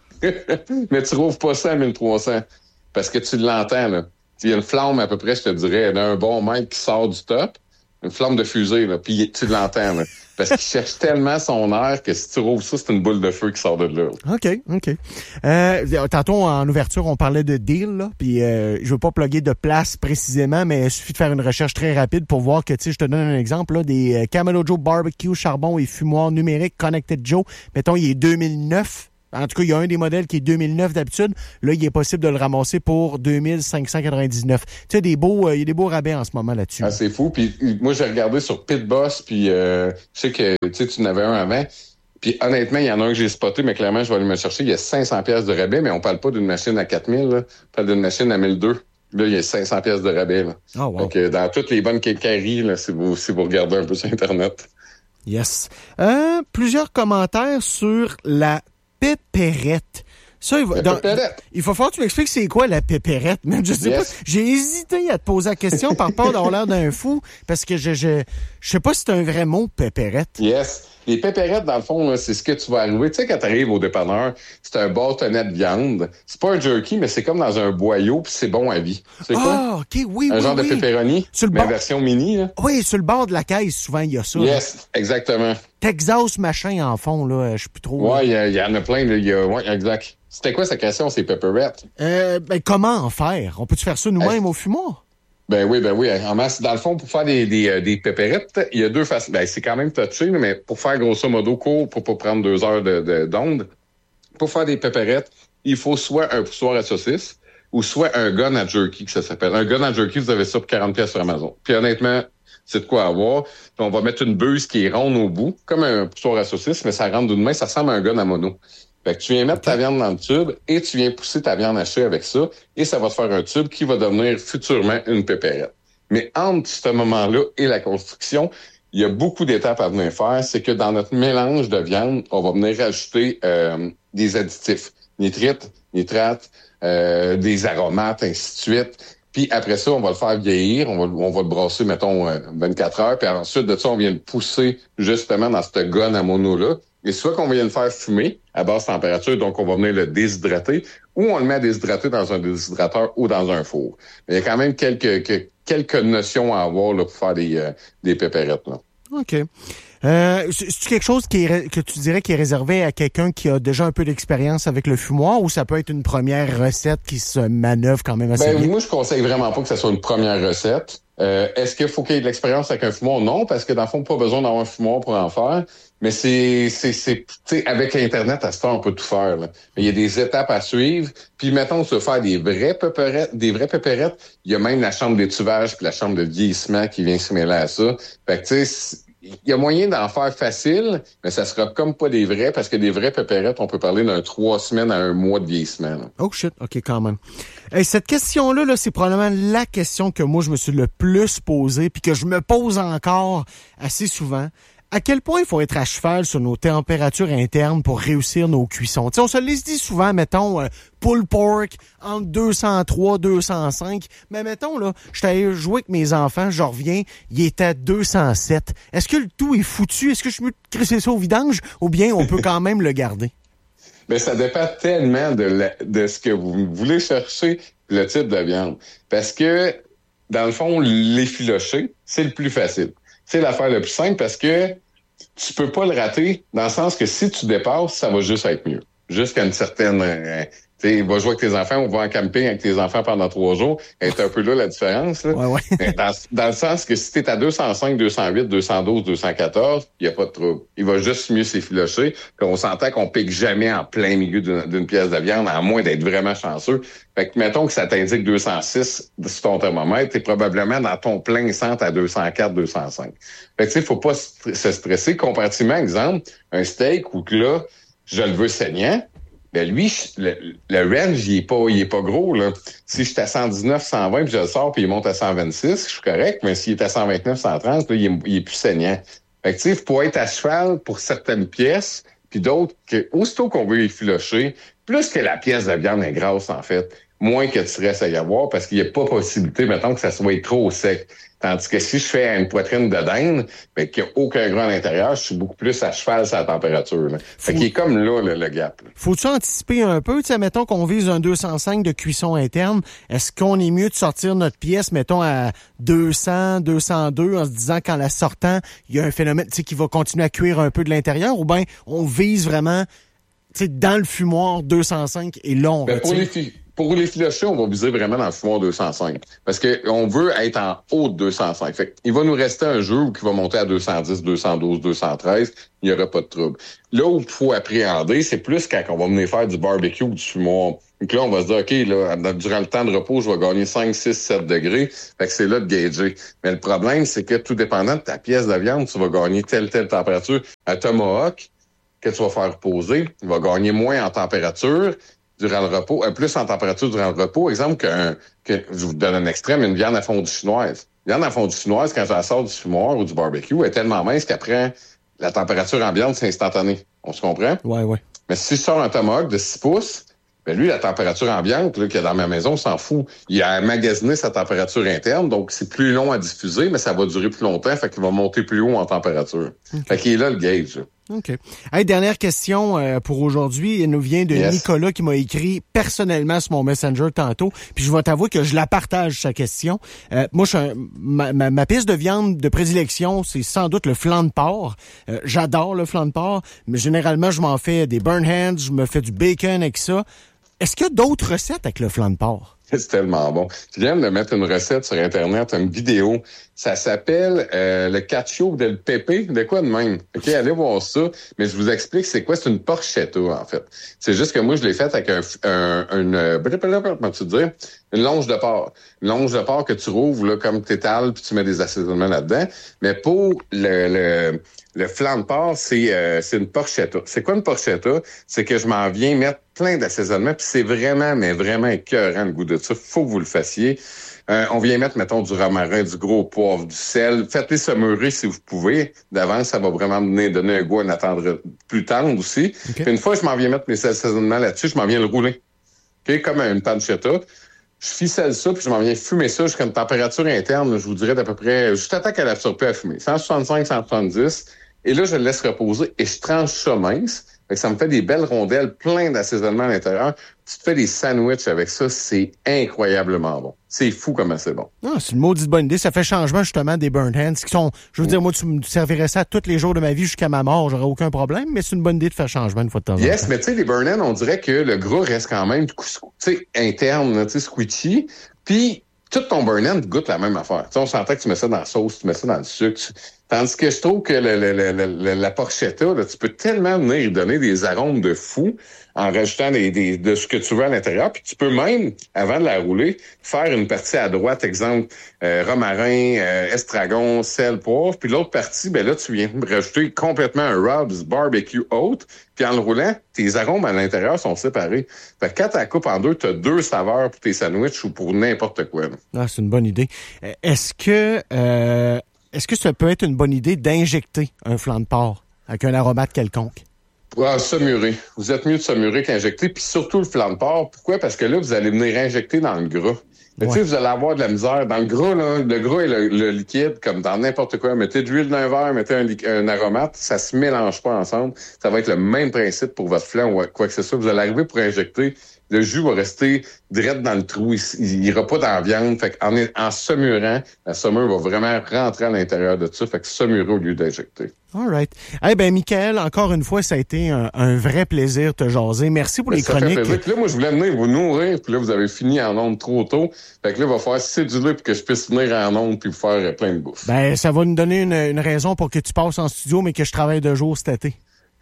S10: Mais tu trouves pas ça à mille trois cents, parce que tu l'entends, là. Il y a une flamme, à peu près, je te dirais, d'un bon mètre qui sort du top, une flamme de fusée, là, puis tu l'entends, là. Parce qu'il cherche tellement son air que si tu rouvres ça, c'est une boule de feu qui sort de là.
S11: OK, OK. Euh, tantôt, en ouverture, on parlait de deal, là, puis euh, je veux pas plugger de place précisément, mais il suffit de faire une recherche très rapide pour voir que, tu sais, je te donne un exemple, là, des euh, Camelo Joe Barbecue, charbon et fumoir numérique Connected Joe. Mettons, il est deux mille neuf. En tout cas, il y a un des modèles qui est deux mille neuf d'habitude. Là, il est possible de le ramasser pour deux mille cinq cent quatre-vingt-dix-neuf. Tu sais, des beaux, euh, il y a des beaux rabais en ce moment là-dessus.
S10: Ah, c'est fou. Puis moi, j'ai regardé sur Pitboss, puis euh, je sais que tu sais, tu en avais un avant. Puis honnêtement, il y en a un que j'ai spoté, mais clairement, je vais aller me chercher. Il y a cinq cents pièces de rabais, mais on parle pas d'une machine à quatre mille, là. On parle d'une machine à mille deux. Là, il y a cinq cents pièces de rabais, là.
S11: Oh, wow.
S10: Donc, euh, dans toutes les bonnes quincailleries, là, si vous, si vous regardez un peu sur Internet.
S11: Yes. Euh, plusieurs commentaires sur la pépérette. Ça, il va, dans, il faut falloir que tu m'expliques c'est quoi la pépérette, même. Je sais yes. pas. J'ai hésité à te poser la question par peur d'avoir l'air d'un fou, parce que je, je, je sais pas si c'est un vrai mot, pépérette.
S10: Yes. Les pépérettes, dans le fond, là, c'est ce que tu vas arriver. Tu sais, quand tu arrives au dépanneur, c'est un bâtonnet de viande. C'est pas un jerky, mais c'est comme dans un boyau, puis c'est bon à vie. C'est
S11: ah,
S10: quoi?
S11: Ah, OK, oui,
S10: un
S11: oui,
S10: genre
S11: oui.
S10: de pepperoni, mais
S11: bord...
S10: version mini, là.
S11: Oui, sur le bord de la caisse, souvent, il y a ça.
S10: Yes,
S11: là.
S10: exactement.
S11: Texas machin en fond, là, je suis plus trop...
S10: Ouais, il y, y en a plein, là. Y a, ouais, exact. C'était quoi sa question, ces pepperettes?
S11: Euh, ben, comment en faire? On peut-tu faire ça nous-mêmes euh... au fumoir?
S10: Ben oui, ben oui. En masse, dans le fond, pour faire des, des, des pépérettes, il y a deux façons. Ben, c'est quand même touché, mais pour faire grosso modo court, pour pas prendre deux heures de, de, d'onde, pour faire des pépérettes, il faut soit un poussoir à saucisse ou soit un gun à jerky, que ça s'appelle. Un gun à jerky, vous avez ça pour quarante pièces sur Amazon. Puis honnêtement, c'est de quoi avoir. Puis on va mettre une buse qui est ronde au bout, comme un poussoir à saucisse, mais ça rentre d'une main, ça ressemble à un gun à mono. Fait que tu viens mettre ta viande dans le tube et tu viens pousser ta viande hachée avec ça et ça va te faire un tube qui va devenir futurement une pépérette. Mais entre ce moment-là et la construction, il y a beaucoup d'étapes à venir faire. C'est que dans notre mélange de viande, on va venir rajouter euh, des additifs, nitrites, nitrates, euh, des aromates, ainsi de suite. Puis après ça, on va le faire vieillir, on va, on va le brasser, mettons, vingt-quatre heures. Puis ensuite de ça, on vient le pousser justement dans cette gonne à mono-là. Et soit qu'on vient le faire fumer à basse température, donc on va venir le déshydrater, ou on le met à déshydrater dans un déshydrateur ou dans un four. Mais il y a quand même quelques, quelques, quelques notions à avoir là, pour faire des, euh, des pépérettes. Là.
S11: OK. Euh, c'est-tu quelque chose qui est, que tu dirais qui est réservé à quelqu'un qui a déjà un peu d'expérience avec le fumoir, ou ça peut être une première recette qui se manœuvre quand même assez
S10: ben,
S11: bien?
S10: Moi, je conseille vraiment pas que ça soit une première recette. Euh, est-ce qu'il faut qu'il y ait de l'expérience avec un fumoir? Non, parce que dans le fond, pas besoin d'avoir un fumoir pour en faire. Mais c'est, c'est, c'est, tu sais, avec Internet, à ce temps, on peut tout faire, là. Mais il y a des étapes à suivre. Puis, mettons, se faire des vraies pépérettes, des vraies pépérettes. Il y a même la chambre d'étuvage puis la chambre de vieillissement qui vient se mêler à ça. Fait que, tu sais, il y a moyen d'en faire facile, mais ça sera comme pas des vrais, parce que des vraies pépérettes, on peut parler d'un trois semaines à un mois de vieillissement, là.
S11: Oh shit, OK, quand même. Hey, cette question-là, là, c'est probablement la question que moi, je me suis le plus posée, puis que je me pose encore assez souvent. À quel point il faut être à cheval sur nos températures internes pour réussir nos cuissons? T'sais, on se les dit souvent, mettons, euh, pulled pork entre deux cent trois, deux cent cinq. Mais mettons, là, je suis allé jouer avec mes enfants, je reviens, il était à deux cent sept. Est-ce que le tout est foutu? Est-ce que je suis mieux de crisser ça au vidange? Ou bien on peut quand même le garder?
S10: Ben, ça dépend tellement de, la, de ce que vous voulez chercher, le type de viande. Parce que, dans le fond, l'effilocher, c'est le plus facile. C'est l'affaire la plus simple parce que tu peux pas le rater dans le sens que si tu dépasses, ça va juste être mieux. Jusqu'à une certaine... Euh, tu sais, va jouer avec tes enfants ou va en camping avec tes enfants pendant trois jours. C'est un peu là la différence. Là.
S11: Ouais, ouais.
S10: dans, dans le sens que si t'es à deux cent cinq, deux cent huit, deux cent douze, deux cent quatorze, il n'y a pas de trouble. Il va juste mieux s'effilocher. On s'entend qu'on pique jamais en plein milieu d'une, d'une pièce de viande, à moins d'être vraiment chanceux. Fait que mettons que ça t'indique deux cent six sur ton thermomètre, t'es probablement dans ton plein centre à deux cent quatre, deux cent cinq. Fait que tu sais, faut pas se stresser. Comparativement, exemple, un steak où que là, je le veux saignant, Ben lui, le, le range, il est pas, il est pas gros, là. Si je suis à cent dix-neuf, cent vingt, puis je le sors, puis il monte à cent vingt-six, je suis correct, mais s'il est à cent vingt-neuf, cent trente, là, il est, il est plus saignant. Fait que, tu sais, il faut être à cheval pour certaines pièces, puis d'autres, que aussitôt qu'on veut effilocher, plus que la pièce de viande est grasse, en fait, moins que tu restes à y avoir, parce qu'il n'y a pas possibilité, mettons, que ça soit trop sec. Tandis que si je fais une poitrine de dinde, ben, qu'il n'y a aucun gras à l'intérieur, je suis beaucoup plus à cheval sur la température. Là. Fait qu'il est comme là, le, le gap. Là.
S11: Faut-tu anticiper un peu? Tu sais, mettons qu'on vise un deux cent cinq de cuisson interne. Est-ce qu'on est mieux de sortir notre pièce, mettons, à deux cents, deux cent deux, en se disant qu'en la sortant, il y a un phénomène, tu sais, qui va continuer à cuire un peu de l'intérieur, ou bien on vise vraiment, tu sais, dans le fumoir deux cent cinq et là, on
S10: ben,
S11: retire?
S10: Pour les filles. Pour les filochés, on va viser vraiment dans le fumoir deux cent cinq. Parce que on veut être en haut de deux cent cinq. Fait il va nous rester un jeu qui va monter à deux cent dix, deux cent douze, deux cent treize. Il n'y aura pas de trouble. Là où il faut appréhender, c'est plus quand on va venir faire du barbecue ou du fumoir. Donc là, on va se dire, OK, là, durant le temps de repos, je vais gagner cinq, six, sept degrés. Fait que c'est là de gager. Mais le problème, c'est que tout dépendant de ta pièce de viande, tu vas gagner telle, telle température. Un tomahawk que tu vas faire reposer, il va gagner moins en température durant le repos, euh, plus en température durant le repos. Exemple, qu'un, que, je vous donne un extrême, une viande à fondue chinoise. Une viande à fondue chinoise, quand je la sors du fumoir ou du barbecue, elle est tellement mince qu'après, la température ambiante, c'est instantané. On se comprend?
S11: Ouais, ouais.
S10: Mais si je sors un tomahawk de six pouces, ben lui, la température ambiante là, qu'il y a dans ma maison, on s'en fout. Il a magasiné sa température interne, donc c'est plus long à diffuser, mais ça va durer plus longtemps, fait qu'il va monter plus haut en température. Okay. Fait qu'il est là le gauge. Là.
S11: OK. Hey, dernière question euh, pour aujourd'hui. Elle nous vient de yes. Nicolas qui m'a écrit personnellement sur mon Messenger tantôt. Puis je vais t'avouer que je la partage, sa question. Euh, moi, je suis un, ma, ma, ma piste de viande de prédilection, c'est sans doute le flanc de porc. Euh, j'adore le flanc de porc, mais généralement, je m'en fais des burn hands, je me fais du bacon avec ça. Est-ce qu'il y a d'autres recettes avec le flanc de porc?
S10: C'est tellement bon. Je viens de mettre une recette sur Internet, une vidéo. Ça s'appelle euh, le cacio del pepe. De quoi de même? OK, allez voir ça. Mais je vous explique c'est quoi. C'est une porchetta, en fait. C'est juste que moi, je l'ai faite avec un, un, une... Comment tu dire? Une longe de porc. Une longe de porc que tu rouvres là, comme t'étales, puis tu mets des assaisonnements là-dedans. Mais pour le... le Le flanc de porc, c'est euh, c'est une porchetta. C'est quoi une porchetta? C'est que je m'en viens mettre plein d'assaisonnements, puis c'est vraiment, mais vraiment écœurant le goût de ça. Faut que vous le fassiez. Euh, on vient mettre, mettons, du romarin, du gros poivre, du sel. Faites-les sameurer si vous pouvez. D'avance, ça va vraiment donner, donner un goût, un attendre plus tendre aussi. Okay. Puis une fois que je m'en viens mettre mes assaisonnements là-dessus, je m'en viens le rouler. OK? Comme une pancetta. Je ficelle ça, puis je m'en viens fumer ça jusqu'à une température interne, je vous dirais d'à peu près, juste à temps qu'elle a absorbé à fumer. cent soixante-cinq, cent soixante-dix. Et là, je le laisse reposer et je tranche ça mince. Fait que ça me fait des belles rondelles, plein d'assaisonnement à l'intérieur. Tu te fais des sandwichs avec ça, c'est incroyablement bon. C'est fou comment c'est bon.
S11: Ah, c'est une maudite bonne idée. Ça fait changement justement des burn hands qui sont, je veux dire, moi, tu me servirais ça tous les jours de ma vie jusqu'à ma mort, j'aurais aucun problème, mais c'est une bonne idée de faire changement une fois de temps en temps.
S10: Yes, mais tu sais, les burn hands, on dirait que le gras reste quand même, tu sais, interne, tu sais, squishy. Puis, tout ton burn hand goûte la même affaire. Tu sais, on s'entend que tu mets ça dans la sauce, tu mets ça dans le sucre. Tu... Tandis que je trouve que le, le, le, le, la porchetta, là, tu peux tellement venir y donner des arômes de fou en rajoutant des, des, de ce que tu veux à l'intérieur. Puis tu peux même, avant de la rouler, faire une partie à droite, exemple, euh, romarin, euh, estragon, sel, poivre. Puis l'autre partie, ben là, tu viens rajouter complètement un rubs barbecue haute. Puis en le roulant, tes arômes à l'intérieur sont séparés. Fait que quand tu la coupes en deux, tu as deux saveurs pour tes sandwichs ou pour n'importe quoi. Là.
S11: Ah, c'est une bonne idée. Est-ce que... Euh... Est-ce que ça peut être une bonne idée d'injecter un flanc de porc avec un aromate quelconque?
S10: Ah, samurer. Vous êtes mieux de samurer qu'injecter, puis surtout le flanc de porc. Pourquoi? Parce que là, vous allez venir injecter dans le gras. Mais ouais. Tu sais, vous allez avoir de la misère. Dans le gras, là, le gras et le, le liquide, comme dans n'importe quoi. Mettez de l'huile dans un verre, mettez un, un aromate, ça se mélange pas ensemble. Ça va être le même principe pour votre flanc ou quoi que ce soit. Vous allez arriver pour injecter. Le jus va rester direct dans le trou. Il, il ira pas dans la viande. Fait qu'en en saumurant, la saumure va vraiment rentrer à l'intérieur de ça. Fait que saumurer au lieu d'injecter.
S11: All right. Eh ben, Michael, encore une fois, ça a été un, un vrai plaisir de te jaser. Merci pour ben, les
S10: ça
S11: chroniques.
S10: Fait plaisir. Puis là, moi, je voulais venir vous nourrir. Puis là, vous avez fini en ondes trop tôt. Fait que là, il va falloir céduler pour que je puisse venir en ondes puis vous faire plein de bouffe.
S11: Ben, ça va nous donner une, une raison pour que tu passes en studio, mais que je travaille deux jours cet été.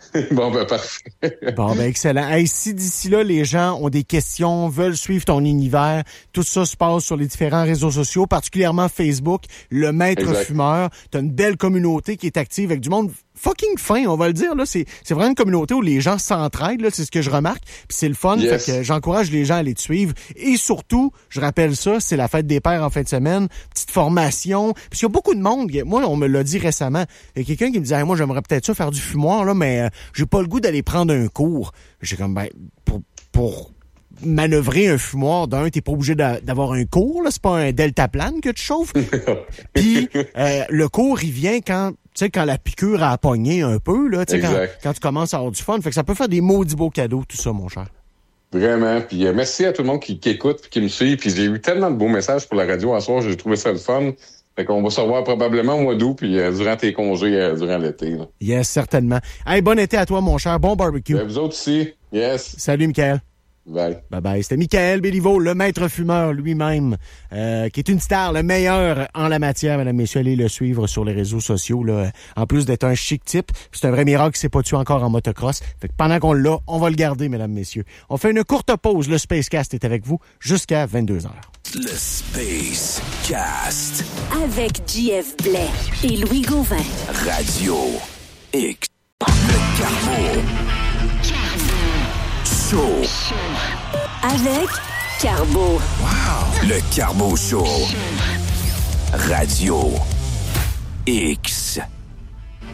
S10: Bon, ben, parfait.
S11: Bon, ben, excellent. Hey, si d'ici là, les gens ont des questions, veulent suivre ton univers, tout ça se passe sur les différents réseaux sociaux, particulièrement Facebook, Le Maître
S10: Exact.
S11: Fumeur. T'as une belle communauté qui est active avec du monde fucking fin, on va le dire, là. C'est, c'est vraiment une communauté où les gens s'entraident, là. C'est ce que je remarque. Puis c'est le fun.
S10: Yes.
S11: Fait que j'encourage les gens à aller te suivre. Et surtout, je rappelle ça, c'est la fête des pères en fin de semaine. Petite formation. Puis il y a beaucoup de monde. Moi, on me l'a dit récemment. Il y a quelqu'un qui me disait, hey, moi, j'aimerais peut-être ça faire du fumoir, là, mais euh, j'ai pas le goût d'aller prendre un cours. J'ai comme, ben, pour, pour manœuvrer un fumoir, d'un, t'es pas obligé d'a- d'avoir un cours, là. C'est pas un deltaplane que tu chauffes. Puis, euh, le cours, il vient quand, tu sais, quand la piqûre a pogné un peu, là, tu sais, quand, quand tu commences à avoir du fun. Fait que ça peut faire des maudits beaux cadeaux, tout ça, mon cher.
S10: Vraiment. Puis euh, merci à tout le monde qui, qui écoute puis qui me suit. Puis j'ai eu tellement de beaux messages pour la radio à soir. J'ai trouvé ça le fun. Fait qu'on va se revoir probablement au mois d'août puis euh, durant tes congés, euh, durant l'été. Là.
S11: Yes, certainement. Hey, bon été à toi, mon cher. Bon barbecue.
S10: Ben, vous autres aussi. Yes.
S11: Salut, Michael.
S10: Bye.
S11: Bye bye. C'était Michael Béliveau, le maître fumeur lui-même, euh, qui est une star, le meilleur en la matière, mesdames, messieurs. Allez le suivre sur les réseaux sociaux, là. En plus d'être un chic type, c'est un vrai miracle qu'il s'est pas tué encore en motocross. Fait que pendant qu'on l'a, on va le garder, mesdames, messieurs. On fait une courte pause. Le Spacecast est avec vous jusqu'à vingt-deux heures.
S4: Le Space Cast.
S6: Avec J F Blais et Louis Gauvin.
S4: Radio X. Le Carbo. Show.
S6: Avec Carbo.
S4: Wow. Le Carbo Show. Radio X.